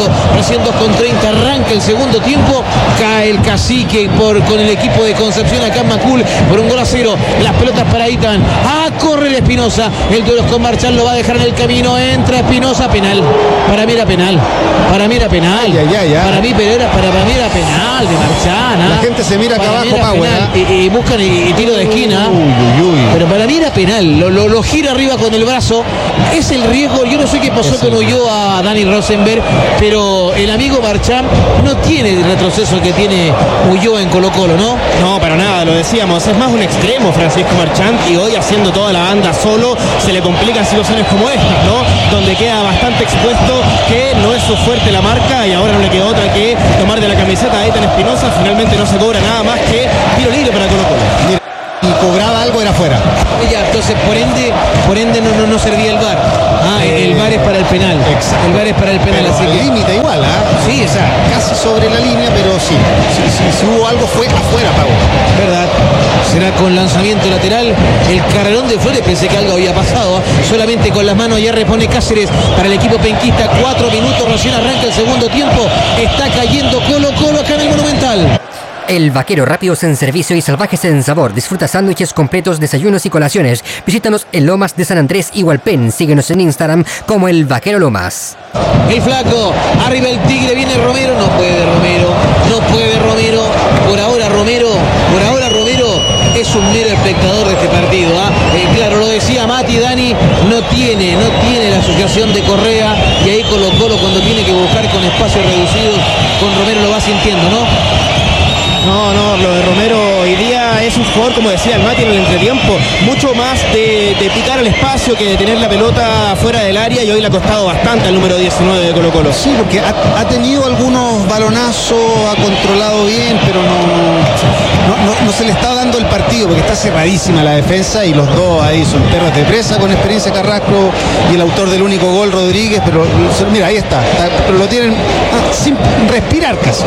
segundo, recién dos con treinta, arranca el segundo tiempo, cae el cacique por, con el equipo de Concepción acá en Macul por un gol a cero. Las pelotas para Itan. Ah, corre el Espinosa. El duelo con Marchán lo va a dejar en el camino. Entra Espinosa, penal. Para mí era penal. Para mí era penal. Ya, ya, ya. Para mí, pero era, para, para mí era penal de Marchán. ¿Ah? La gente se mira acá Para mí abajo, era Power. penal. Y, y buscan y, y tiro de esquina. Uy, uy, uy. Pero para mí era penal. Lo, lo, lo gira arriba con el brazo. Es el riesgo. Yo no sé qué pasó con Ulloa a Dani Rosenberg, pero el amigo Marchán no tiene el retroceso que tiene Ulloa en Colo Colo, ¿no? No, para nada, lo decíamos, es más un extremo Francisco Marchán, y hoy haciendo toda la banda solo se le complican situaciones como estas, ¿no? Donde queda bastante expuesto, que no es su fuerte la marca, y ahora no le queda otra que tomar de la camiseta a Eitan Espinosa. Finalmente no se cobra nada más que tiro libre para Colo Colo. Mira, y cobraba algo, era fuera. Ya, entonces por ende, por ende no, no, no servía el V A R. Ah, Eh, el V A R es para el penal. exacto. El V A R es para el penal, Pero así al que. límite igual, ¿ah? Sí, O sea, casi sobre la línea, pero sí. Si sí, sí, sí, hubo algo fue afuera, Pau. ¿Verdad? Será con lanzamiento lateral. El carrerón de Flores, pensé que algo había pasado. ¿eh? Solamente con las manos ya repone Cáceres para el equipo penquista. Cuatro minutos, recién arranca el segundo tiempo. Está cayendo Colo Colo acá en el Monumental. El Vaquero, rápidos en servicio y salvajes en sabor. Disfruta sándwiches completos, desayunos y colaciones. Visítanos en Lomas de San Andrés y Hualpén. Síguenos en Instagram como El Vaquero Lomas. El flaco, arriba el Tigre, viene Romero. No puede Romero, no puede Romero. Por ahora Romero, por ahora Romero es un mero espectador de este partido. ¿ah? Eh, claro, lo decía Mati, Dani, no tiene, no tiene la asociación de Correa. Y ahí Colo Colo, cuando tiene que buscar con espacios reducidos, con Romero lo va sintiendo, ¿no? No, no, lo de Romero hoy día es un jugador, como decía el Mati en el entretiempo, mucho más de, de picar al espacio que de tener la pelota fuera del área, y hoy le ha costado bastante al número diecinueve de Colo Colo. Sí, porque ha, ha tenido algunos balonazos, ha controlado bien, pero no, no, no, no se le está dando el partido, porque está cerradísima la defensa, y los dos ahí son perros de presa con experiencia, Carrasco y el autor del único gol, Rodríguez, pero mira, ahí está, está pero lo tienen ah, sin respirar casi.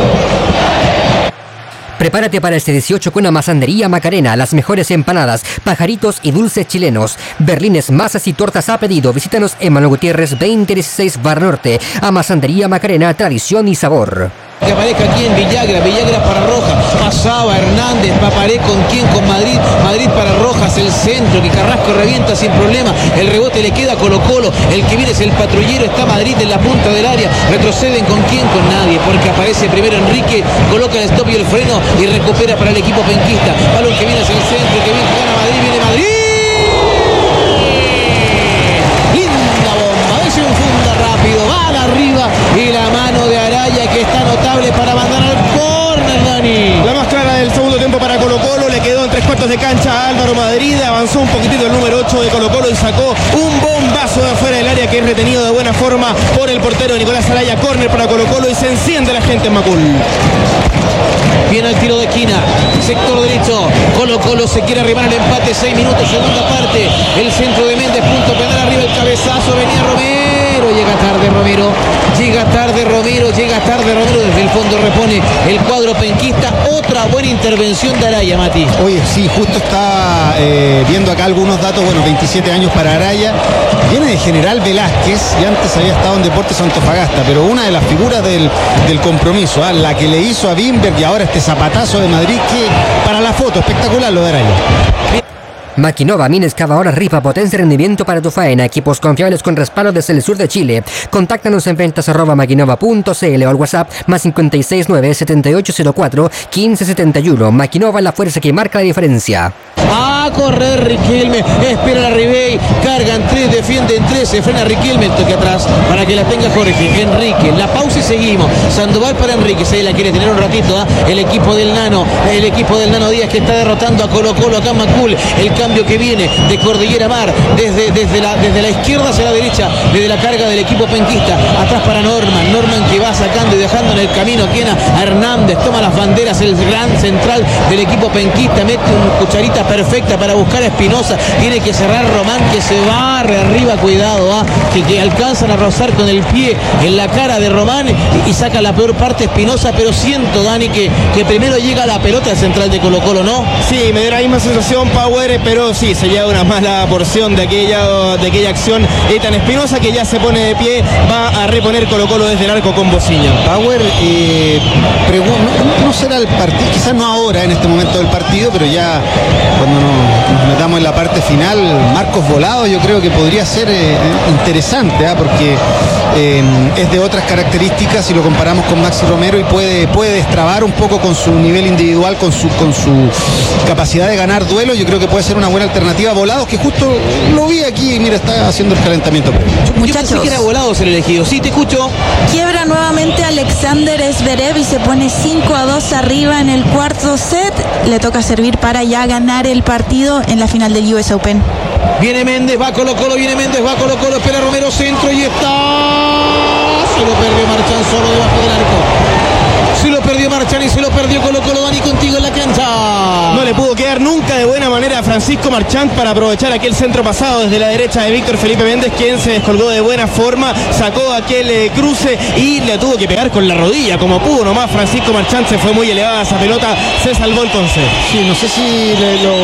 Prepárate para este dieciocho con Amasandería Macarena, las mejores empanadas, pajaritos y dulces chilenos, berlines, masas y tortas a pedido. Visítanos en Manuel Gutiérrez veinte dieciséis Bar Norte. Amasandería Macarena, tradición y sabor. Que aparezca aquí en Villagra, Villagra para Rojas, pasaba Hernández, Paparé con quién, con Madrid, Madrid para Rojas, el centro, que Carrasco revienta sin problema, el rebote le queda a Colo Colo, el que viene es el patrullero, está Madrid en la punta del área, retroceden con quién, con nadie, porque aparece primero Enrique, coloca el stop y el freno y recupera para el equipo penquista, balón que viene hacia el centro, que viene, gana Madrid, viene Madrid, linda bomba, veces un funda rápido, va arriba y la mano de Araya que está notable para mandar al córner, Dani. La más clara del segundo tiempo para Colo Colo, le quedó en tres cuartos de cancha a Álvaro Madrid, avanzó un poquitito el número ocho de Colo Colo y sacó un bombazo de afuera del área que es retenido de buena forma por el portero Nicolás Araya. Córner para Colo Colo y se enciende la gente en Macul. Viene el tiro de esquina, sector derecho, Colo Colo se quiere arribar al empate, seis minutos, segunda parte, el centro de Méndez, punto penal, arriba el cabezazo, venía Romero, llega tarde Romero, llega tarde Romero, llega tarde Romero, desde el fondo repone el cuadro penquista, otra buena intervención de Araya, Mati. Oye, sí, justo está eh, viendo acá algunos datos, bueno, veintisiete años para Araya, viene de General Velázquez y antes había estado en Deportes Antofagasta, pero una de las figuras del, del compromiso, ¿eh? La que le hizo a Bimberg y ahora este zapatazo de Madrid, que para la foto, espectacular lo de Araya. Maquinova, mina excavadora rifa, potencia y rendimiento para tu faena. Equipos confiables con respaldo desde el sur de Chile. Contáctanos en ventas arroba maquinova punto cl o al WhatsApp más cinco seis nueve, siete ocho cero cuatro, uno cinco siete uno. Maquinova, la fuerza que marca la diferencia. A correr Riquelme, espera la Ribey, cargan tres, defienden tres, se frena Riquelme, el toque atrás para que la tenga Jorge, Enrique, la pausa y seguimos, Sandoval para Enrique, se la quiere tener un ratito, ¿eh? El equipo del Nano, el equipo del Nano Díaz que está derrotando a Colo Colo acá en Macul, el cambio que viene de Cordillera Mar, desde, desde, la, desde la izquierda hacia la derecha, desde la carga del equipo penquista, atrás para Norman, Norman que va a sacar sacando y dejando en el camino a quien a Hernández, toma las banderas, el gran central del equipo penquista, mete una cucharita perfecta para buscar a Espinosa, tiene que cerrar Román, que se barre arriba, cuidado, ¿ah? que, que alcanzan a rozar con el pie en la cara de Román y, y saca la peor parte Espinosa, pero siento, Dani, que, que primero llega la pelota al central de Colo Colo, ¿no? Sí, me dio la misma sensación, Power, pero sí, se lleva una mala porción de aquella, de aquella acción. Ethan Espinosa, que ya se pone de pie, va a reponer Colo Colo desde el arco con Bociña. Power, eh, no, no será el partido, quizás no ahora en este momento del partido, pero ya cuando nos, nos metamos en la parte final, Marcos Volado yo creo que podría ser eh, interesante, ¿eh? porque eh, es de otras características si lo comparamos con Maxi Romero y puede, puede destrabar un poco con su nivel individual, con su, con su capacidad de ganar duelos. Yo creo que puede ser una buena alternativa a Volados, que justo lo vi aquí y mira, está haciendo el calentamiento. Muchachos, yo pensé que era Volados el elegido. Sí, te escucho. Quiebra nuevamente Alexander Zverev y se pone cinco a dos arriba en el cuarto set. Le toca servir para ya ganar el partido en la final del U S Open. Viene Méndez, va Colo Colo, viene Méndez, va Colo Colo, espera Romero, centro y está. Se lo perdió Marchán solo debajo del arco. Se lo perdió Marchán y se lo perdió Colo Colo. Dani, contigo en la cancha. No le pudo quedar nunca de buena manera a Francisco Marchán para aprovechar aquel centro pasado desde la derecha de Víctor Felipe Méndez, quien se descolgó de buena forma, sacó aquel eh, cruce y le tuvo que pegar con la rodilla como pudo nomás. Francisco Marchán, se fue muy elevada esa pelota, se salvó el conce. Sí, no sé si le, lo,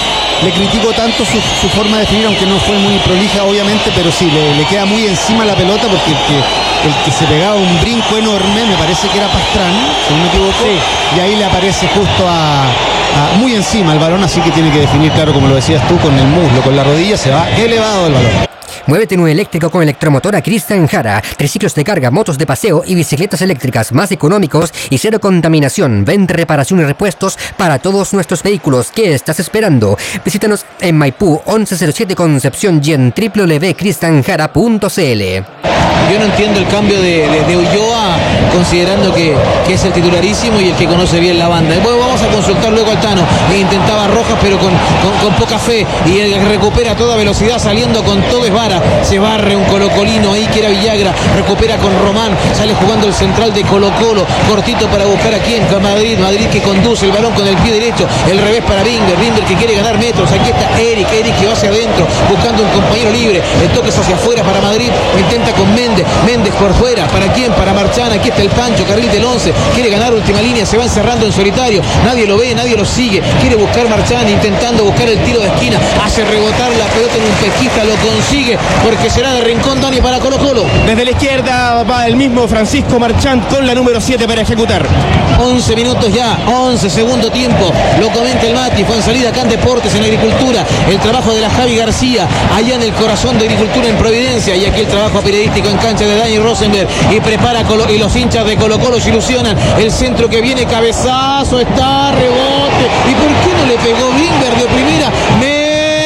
le critico tanto su, su forma de definir, aunque no fue muy prolija obviamente, pero sí, le, le queda muy encima la pelota porque el que, el que se pegaba un brinco enorme, me parece que era Pastrana, si no me equivoco, sí. Y ahí le aparece justo a, a muy encima el balón, así que tiene que definir, claro, como lo decías tú, con el muslo, con la rodilla, se va elevado el balón. Muévete en un eléctrico con electromotora Cristian Jara. Triciclos de carga, motos de paseo y bicicletas eléctricas más económicos y cero contaminación. Vende reparación y repuestos para todos nuestros vehículos. ¿Qué estás esperando? Visítanos en Maipú once cero siete Concepción y en w w w punto cristian jara punto c l. Yo no entiendo el cambio de, de, de Ulloa, considerando que, que es el titularísimo y el que conoce bien la banda. Después vamos a consultar luego al Tano. E intentaba Rojas, pero con, con, con poca fe. Y él recupera toda velocidad, saliendo con todo es vara. Se barre un colocolino ahí que era Villagra. Recupera con Román. Sale jugando el central de Colo Colo. Cortito para buscar a quién. Con Madrid. Madrid que conduce el balón con el pie derecho. El revés para Binder. Binder que quiere ganar metros. Aquí está Eric. Eric que va hacia adentro. Buscando un compañero libre. El toque es hacia afuera para Madrid. Intenta con Méndez. Méndez por fuera. ¿Para quién? Para Marchán. Aquí está el Pancho. Carril del once. Quiere ganar última línea. Se va encerrando en solitario. Nadie lo ve. Nadie lo sigue. Quiere buscar Marchán. Intentando buscar el tiro de esquina. Hace rebotar la pelota en un pesquista. Lo consigue. Porque será de rincón, Dani, para Colo Colo. Desde la izquierda va el mismo Francisco Marchán con la número siete para ejecutar. once minutos ya, once segundo tiempo. Lo comenta el Mati, fue en salida acá en Deportes, en Agricultura. El trabajo de la Javi García, allá en el corazón de Agricultura en Providencia. Y aquí el trabajo periodístico en cancha de Dani Rosenberg. Y prepara Colo, y los hinchas de Colo Colo se ilusionan. El centro que viene, cabezazo, está, rebote. ¿Y por qué no le pegó Bimber de primera? Me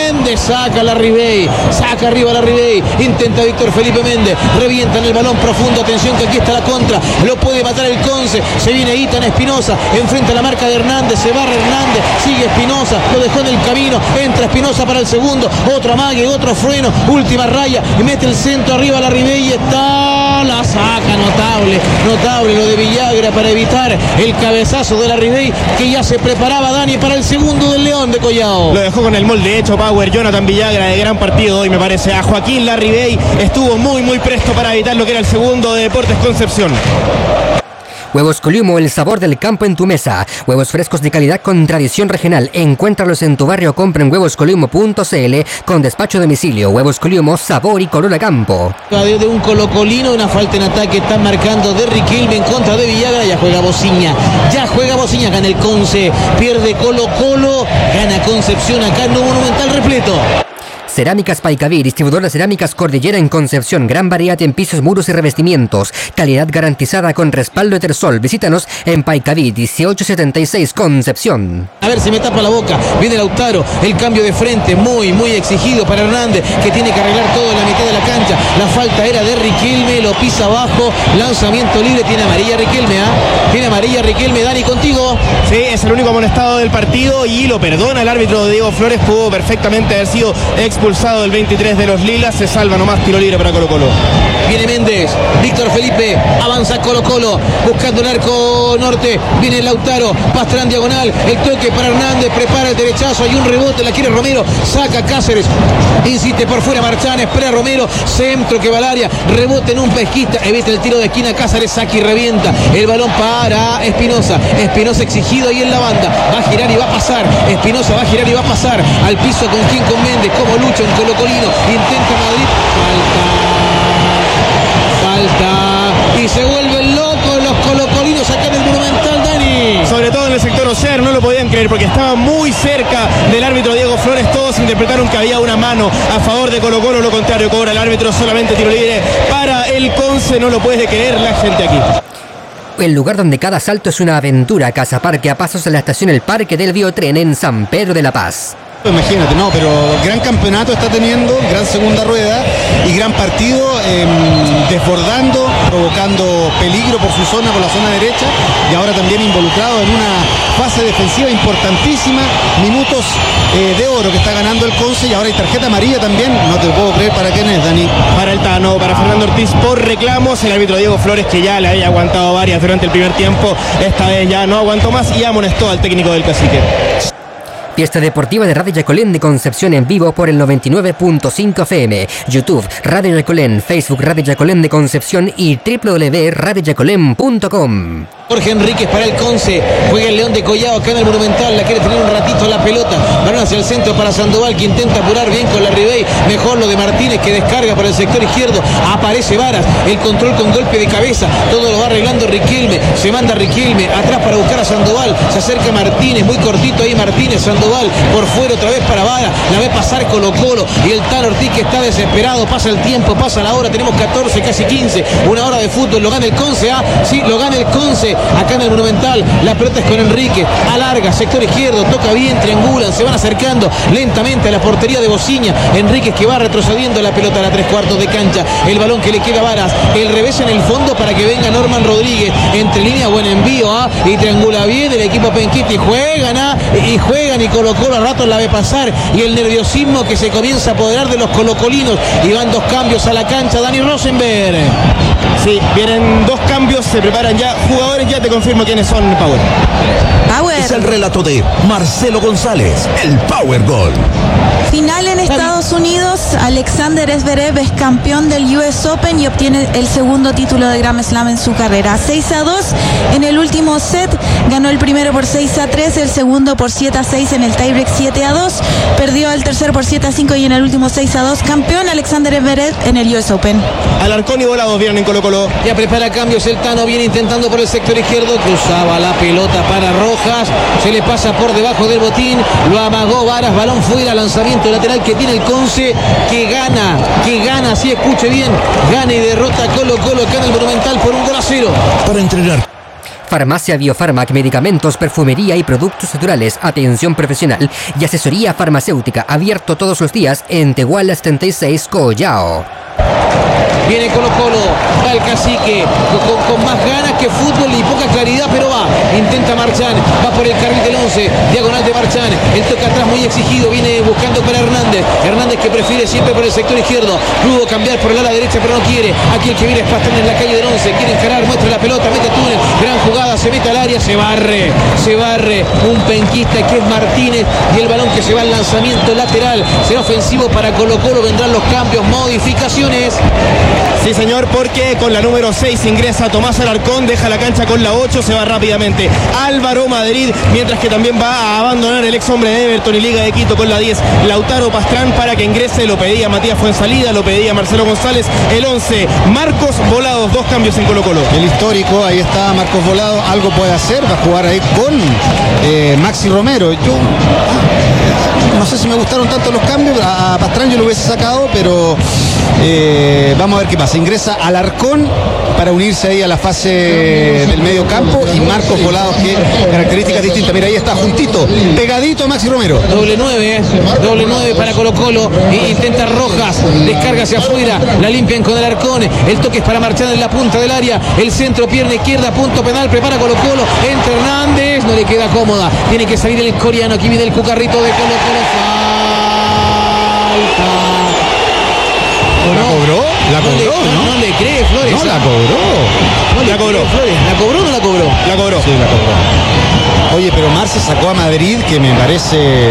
saca la Ribey, saca arriba la Ribey, intenta Víctor Felipe Méndez, revienta en el balón profundo, atención que aquí está la contra, lo puede matar el Conce, se viene Ethan Espinosa, enfrenta la marca de Hernández, se barra Hernández, sigue Espinosa, lo dejó en el camino, entra Espinosa para el segundo, otro amague, otro freno, última raya, y mete el centro arriba a la Ribey y está, la saca, notable, notable lo de Villagra para evitar el cabezazo de la Ribey, que ya se preparaba Dani para el segundo del León de Collao. Lo dejó con el molde hecho, Power. Jonathan Villagra de gran partido hoy, me parece. A Joaquín Larribey estuvo muy muy presto para evitar lo que era el segundo de Deportes Concepción. Huevos Coliumo, el sabor del campo en tu mesa. Huevos frescos de calidad con tradición regional. Encuéntralos en tu barrio o compra en huevos coliumo punto c l con despacho a domicilio. Huevos Coliumo, sabor y color a campo. De un colocolino, una falta en ataque están marcando de Riquelme en contra de Villagra. Ya juega Bociña, ya juega Bociña, gana el Conce, pierde Colo Colo, gana Concepción acá en un Monumental repleto. Cerámicas Paicaví, distribuidor de cerámicas Cordillera en Concepción. Gran variedad en pisos, muros y revestimientos. Calidad garantizada con respaldo Etersol. Visítanos en Paicaví, dieciocho setenta y seis Concepción. A ver si me tapa la boca. Viene Lautaro. El cambio de frente muy, muy exigido para Hernández, que tiene que arreglar todo en la mitad de la cancha. La falta era de Riquelme. Lo pisa abajo. Lanzamiento libre. Tiene amarilla Riquelme. ¿eh? Tiene amarilla Riquelme. Dani, contigo. Sí, es el único amonestado del partido y lo perdona el árbitro Diego Flores. Pudo perfectamente haber sido expulsado expulsado el veintitrés de los Lilas. Se salva nomás, tiro libre para Colo Colo. Viene Méndez, Víctor Felipe, avanza Colo Colo, buscando el arco norte, viene Lautaro, Pastrán diagonal, el toque para Hernández, prepara el derechazo, hay un rebote, la quiere Romero, saca Cáceres, insiste por fuera Marchán, espera Romero, centro que va al área, rebote en un pesquista, evita el tiro de esquina, Cáceres saca y revienta, el balón para Espinosa, Espinosa exigido ahí en la banda, va a girar y va a pasar, Espinosa va a girar y va a pasar, al piso con quien, con Méndez, como lucha un colocolino, intenta Madrid, falta, falta, y se vuelven locos los colocolinos acá en el Monumental, Dani. Sobre todo en el sector Ocear, no lo podían creer porque estaba muy cerca del árbitro Diego Flores. Todos interpretaron que había una mano a favor de Colo Colo, lo contrario cobra el árbitro, solamente tiro libre para el Conce. No lo puede creer la gente aquí. El lugar donde cada salto es una aventura, Casa Parque, a pasos de la estación El Parque del Biotren en San Pedro de la Paz. Imagínate, no, pero gran campeonato está teniendo, gran segunda rueda y gran partido, eh, desbordando, provocando peligro por su zona, por la zona derecha, y ahora también involucrado en una fase defensiva importantísima, minutos eh, de oro que está ganando el Conce, y ahora hay tarjeta amarilla también, no te puedo creer para quién es, Dani. Para el Tano, para Fernando Ortiz por reclamos, el árbitro Diego Flores, que ya le había aguantado varias durante el primer tiempo, esta vez ya no aguantó más y amonestó al técnico del Cacique. Fiesta deportiva de Radio Yacolén de Concepción en vivo por el noventa y nueve punto cinco F M, YouTube Radio Yacolén, Facebook Radio Yacolén de Concepción y w w w punto radio yacolén punto com. Jorge Enríquez para el Conce, juega el León de Collado acá en el Monumental, la quiere tener un ratito la pelota, balón hacia el centro para Sandoval, que intenta apurar bien con la Ribey, mejor lo de Martínez, que descarga por el sector izquierdo, aparece Varas, el control con golpe de cabeza, todo lo va arreglando Riquelme, se manda Riquelme, atrás para buscar a Sandoval, se acerca Martínez, muy cortito ahí Martínez, Sandoval, por fuera otra vez para Varas, la ve pasar Colo Colo, y el Tano Ortiz que está desesperado, pasa el tiempo, pasa la hora, tenemos catorce, casi quince, una hora de fútbol, lo gana el Conce, ah, sí, lo gana el Conce, acá en el Monumental, la pelota es con Enrique, alarga, sector izquierdo, toca bien, triangulan, se van acercando lentamente a la portería de Bociña, Enríquez que va retrocediendo la pelota a la tres cuartos de cancha, el balón que le queda a Varas, el revés en el fondo para que venga Norman Rodríguez, entre líneas, buen envío, ¿ah? Y triangula bien el equipo Penquiti, juegan, ¿ah? Y juegan y Colo Colo a ratos la ve pasar, y el nerviosismo que se comienza a apoderar de los colocolinos, y van dos cambios a la cancha, Dani Rosenberg. Sí, vienen dos cambios, se preparan ya jugadores, ya te confirmo quiénes son, Power. Power. Es el relato de Marcelo González, el Power Goal. Final en Estados Unidos, Alexander Zverev es campeón del U S Open y obtiene el segundo título de Grand Slam en su carrera. seis a dos en el último set, ganó el primero por seis a tres, el segundo por siete a seis en el tiebreak siete a dos, perdió el tercero por siete a cinco y en el último seis a dos, campeón Alexander Zverev en el U S Open. Alarcón y Volados vienen en Colo Colo. Ya prepara cambios el Tano, viene intentando por el sector izquierdo, cruzaba la pelota para Rojas, se le pasa por debajo del botín, lo amagó Varas, balón fuera, lanzamiento lateral que tiene el Conce, que gana, que gana, así escuche bien, gana y derrota a Colo Colo acá en el Monumental por un gol a cero. Para entrenar. Farmacia Biofarmac, medicamentos, perfumería y productos naturales, atención profesional y asesoría farmacéutica, abierto todos los días en Tehuala setenta y seis, Collao. Viene Colo Colo, va el Cacique, con, con más ganas que fútbol y poca claridad, pero va, intenta Marchán, va por el carril del once, diagonal de Marchán, el toque atrás muy exigido, viene buscando para Hernández, Hernández que prefiere siempre por el sector izquierdo, pudo cambiar por el ala derecha pero no quiere, aquí el que viene es Pastrán en la calle del once, quiere encarar, muestra la pelota, mete túnel, gran jugada, se mete al área, se barre, se barre, un penquista que es Martínez, y el balón que se va al lanzamiento lateral, será ofensivo para Colo Colo, vendrán los cambios, modificaciones. Sí, señor, porque con la número seis ingresa Tomás Alarcón, deja la cancha con la ocho, se va rápidamente Álvaro Madrid, mientras que también va a abandonar el ex hombre de Everton y Liga de Quito con la diez, Lautaro Pastrán, para que ingrese, lo pedía Matías Fuensalida, lo pedía Marcelo González, el once, Marcos Volados, dos cambios en Colo Colo. El histórico, ahí está Marcos Volados, algo puede hacer, va a jugar ahí con eh, Maxi Romero. Yo no sé si me gustaron tanto los cambios, a Pastrán yo lo hubiese sacado, pero eh, vamos a ver qué pasa. Ingresa Alarcón para unirse ahí a la fase del medio campo, y Marcos Volados, que características distintas. Mira, ahí está juntito, pegadito a Maxi Romero. Doble nueve, doble nueve para Colo Colo, e intenta Rojas, descarga hacia afuera, la limpian con el Alarcón, el toque es para Marchán en la punta del área, el centro, pierna izquierda, punto penal, prepara Colo Colo, entra Hernández, no le queda cómoda, tiene que salir el coreano, aquí viene el cucarrito de Colo Colo. falta. ¿La no? cobró? ¿La no cobró? Le, no, ¿no? no le cree Flores. No, la ¿ah? cobró. No le La cobró. cree Flores. ¿La cobró o no la cobró? La cobró. Sí, la cobró. Oye, pero Marce sacó a Madrid, que me parece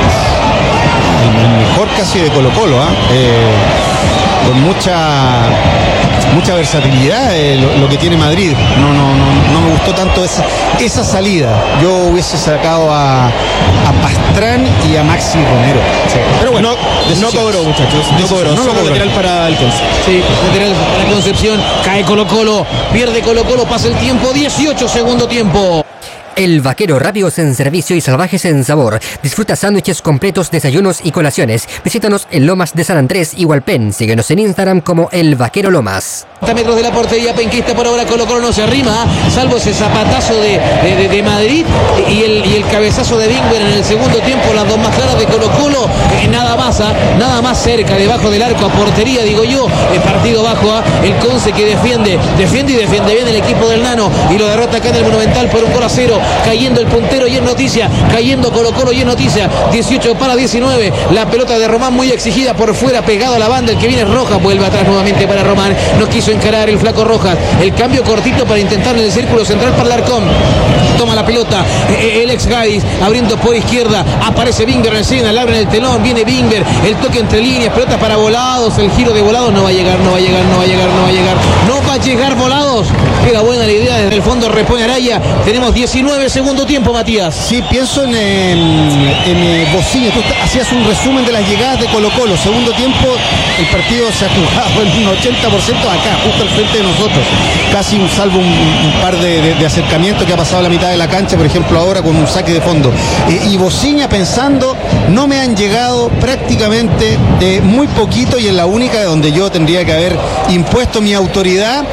el mejor casi de Colo Colo, ¿ah? Eh, con mucha mucha versatilidad eh, lo, lo que tiene Madrid. No, no, no, no me gustó tanto esa, esa salida. Yo hubiese sacado a, a Pastrán y a Maxi Romero. Sí. Pero bueno, no, no decisiones. cobró, muchachos. No cobró. No lo Solo cobró. lateral para el Conce. Sí, lateral para Concepción. Cae Colo Colo. Pierde Colo Colo. Pasa el tiempo. dieciocho segundo tiempo. El Vaquero, rápidos en servicio y salvajes en sabor. Disfruta sándwiches completos, desayunos y colaciones. Visítanos en Lomas de San Andrés y Hualpén. Síguenos en Instagram como El Vaquero Lomas. treinta metros de la portería penquista, por ahora Colo Colo no se arrima, salvo ese zapatazo de, de, de, de Madrid y el, y el cabezazo de Bingber en el segundo tiempo, las dos más claras de Colo Colo, eh, nada más, ¿ah? nada más cerca, debajo del arco, a portería, digo yo, el partido bajo, ¿ah? el Conce que defiende, defiende y defiende bien el equipo del Nano, y lo derrota acá en el Monumental por un gol a cero, cayendo el puntero y es noticia, cayendo Colo Colo y es noticia, dieciocho para diecinueve, la pelota de Román muy exigida por fuera, pegado a la banda, el que viene es Rojas, vuelve atrás nuevamente para Román, no quiso encarar el flaco Rojas, el cambio cortito para intentar en el círculo central para Larcón, toma la pelota, el ex Gadis abriendo por izquierda, aparece Bingber en el escena, abre en el telón, viene Bingber, el toque entre líneas, pelota para Volados, el giro de Volados, no va a llegar, no va a llegar, no va a llegar, no va a llegar, no va a llegar Volados, queda buena la idea, desde el fondo repone Araya, tenemos diecinueve segundo tiempo, Matías. Sí, pienso en, en, en eh, Bocini. Tú hacías un resumen de las llegadas de Colo Colo. Segundo tiempo, el partido se ha jugado en un ochenta por ciento acá, justo al frente de nosotros. Casi un salvo un, un par de, de, de acercamientos que ha pasado a la mitad de la cancha, por ejemplo, ahora con un saque de fondo. Eh, y Bocini pensando, no me han llegado prácticamente eh, muy poquito y en la única de donde yo tendría que haber impuesto mi autoridad,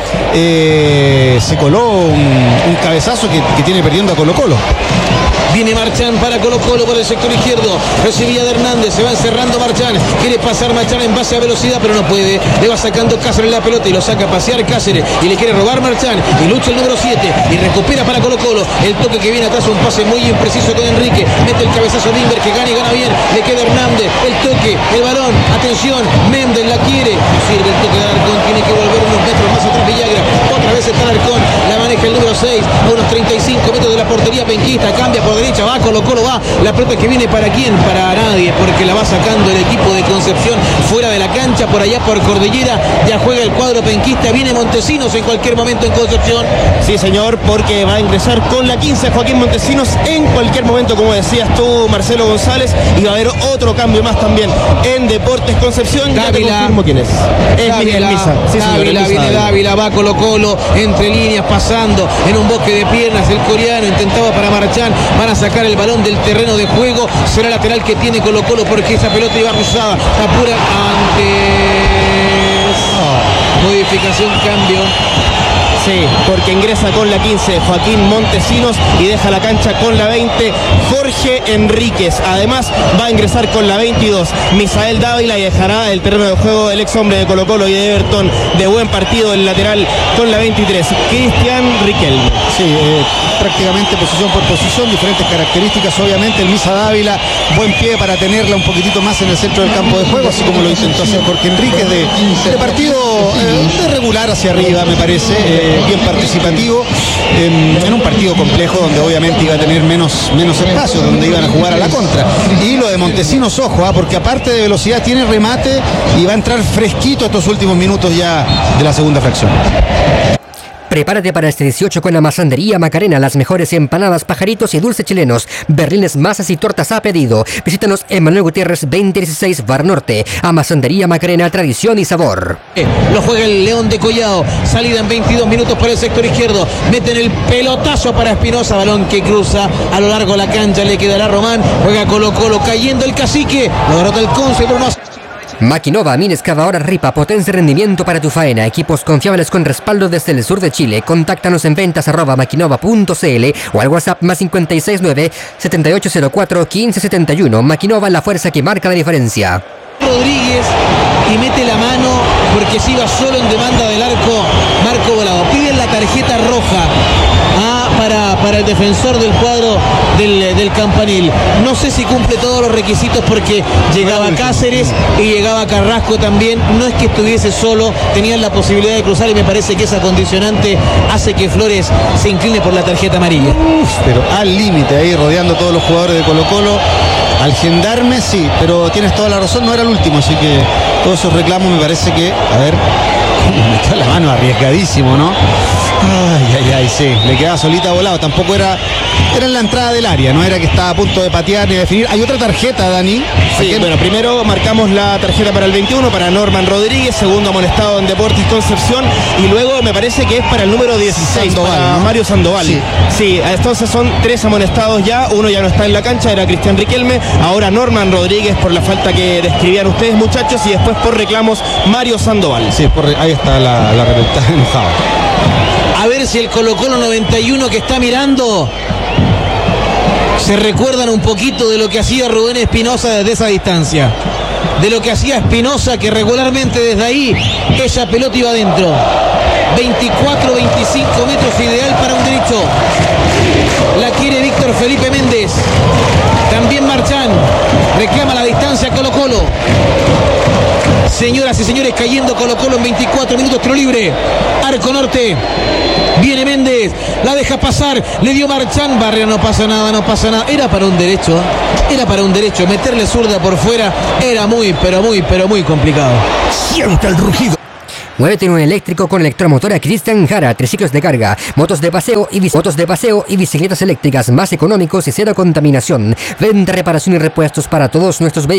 eh, se coló un, un cabezazo que, que tiene perdiendo a Colo Colo. Viene Marchán para Colo Colo por el sector izquierdo. Recibía de Hernández, se va encerrando Marchán. Quiere pasar Marchán en base a velocidad, pero no puede. Le va sacando Cáceres la pelota y lo saca a pasear Cáceres. Y le quiere robar Marchán. Y lucha el número siete. Y recupera para Colo Colo. El toque que viene atrás, un pase muy impreciso con Enrique. Mete el cabezazo Bimber que gana y gana bien. Le queda Hernández. El toque, el balón. Atención, Méndez la quiere. No sirve el toque de Alarcón. Tiene que volver unos metros más atrás Villagra. Otra vez está Alarcón. La maneja el número seis. A unos treinta y cinco metros de la portería penquista. Cambia por derecha, va, Colo Colo va, la pelota que viene para quién, para nadie, porque la va sacando el equipo de Concepción fuera de la cancha, por allá por Cordillera, ya juega el cuadro penquista, viene Montesinos en cualquier momento en Concepción. Sí, señor, porque va a ingresar con la quince Joaquín Montesinos en cualquier momento, como decías tú, Marcelo González, y va a haber otro cambio más también en Deportes Concepción. Dávila, ya te confirmo quién es. Es Dávila, Miguel Misa. Sí, señor, Dávila, Misa viene Dávila. Dávila, va Colo Colo, entre líneas, pasando en un bosque de piernas, el coreano intentaba para Marchán, van a sacar el balón del terreno de juego, será lateral que tiene Colo Colo porque esa pelota iba cruzada, apura antes, modificación, cambio. Sí, porque ingresa con la quince Joaquín Montesinos y deja la cancha con la veinte Jorge Enríquez. Además va a ingresar con la veintidós Misael Dávila y dejará el terreno de juego el ex hombre de Colo Colo y de Everton de buen partido el lateral con la veintitrés Cristian Riquelme. Sí, eh, prácticamente posición por posición, diferentes características, obviamente el Misa Dávila, buen pie para tenerla un poquitito más en el centro del campo de juego, así como lo intentó hacer Jorge Enríquez, de, de partido eh, de regular hacia arriba, me parece, eh, bien participativo, eh, en un partido complejo donde obviamente iba a tener menos, menos espacio, donde iban a jugar a la contra. Y lo de Montesinos, ojo, ¿ah? porque aparte de velocidad tiene remate y va a entrar fresquito estos últimos minutos ya de la segunda fracción. Prepárate para este dieciocho con la Masandería Macarena, las mejores empanadas, pajaritos y dulces chilenos, berlines, masas y tortas a pedido. Visítanos en Manuel Gutiérrez veinte dieciséis Bar Norte. A Masandería Macarena, tradición y sabor. Eh, lo juega el León de Collado, salida en veintidós minutos por el sector izquierdo, meten el pelotazo para Espinosa, balón que cruza a lo largo de la cancha, le quedará Román, juega Colo Colo, cayendo el cacique, lo derrota el Conce, Bruno. Maquinova, mina excavadora Ripa, potencia y rendimiento para tu faena. Equipos confiables con respaldo desde el sur de Chile. Contáctanos en ventas arroba maquinova punto cl o al WhatsApp más cinco seis nueve, siete ocho cero cuatro, uno cinco siete uno. Maquinova, la fuerza que marca la diferencia. Rodríguez y mete la mano porque se iba solo en demanda del arco Marco Volado. Piden la tarjeta roja ah, para, para el defensor del cuadro del, del Campanil. No sé si cumple todos los requisitos porque llegaba Cáceres y llegaba Carrasco también. No es que estuviese solo, tenían la posibilidad de cruzar y me parece que esa condicionante hace que Flores se incline por la tarjeta amarilla. Uf, pero al límite ahí rodeando a todos los jugadores de Colo Colo. Al Gendarme sí, pero tienes toda la razón, no era el último, así que todos esos reclamos me parece que, a ver, metió la mano arriesgadísimo, ¿no? Ay, ay, ay, sí, le quedaba solita volado, tampoco era, era en la entrada del área, no era que estaba a punto de patear ni de definir. Hay otra tarjeta, Dani. Sí, bueno, primero marcamos la tarjeta para el veintiuno, para Norman Rodríguez, segundo amonestado en Deportes Concepción, y luego me parece que es para el número dieciséis, Sandoval, para ¿no? Mario Sandoval. Sí. Sí, entonces son tres amonestados ya, uno ya no está en la cancha, era Cristian Riquelme, ahora Norman Rodríguez por la falta que describían ustedes, muchachos, y después por reclamos Mario Sandoval. Sí, por, ahí está la, la reventada enojada. A ver si el Colo Colo noventa y uno que está mirando se recuerdan un poquito de lo que hacía Rubén Espinosa desde esa distancia. De lo que hacía Espinosa, que regularmente desde ahí esa pelota iba adentro. veinticuatro veinticinco metros, ideal para un derecho. La quiere Víctor Felipe Méndez. También Marchán. Reclama la distancia Colo Colo. Señoras y señores, cayendo Colo Colo en veinticuatro minutos, tiro libre. Arco norte. Viene Méndez, la deja pasar, le dio Marchán, Barrera, no pasa nada, no pasa nada. Era para un derecho, era para un derecho. Meterle zurda por fuera era muy, pero muy, pero muy complicado. Siente el rugido. Muévete en un eléctrico con electromotora Cristian Jara, triciclos de carga, motos de paseo y bici- motos de paseo y bicicletas eléctricas más económicos y cero contaminación. Venta, reparación y repuestos para todos nuestros vehículos.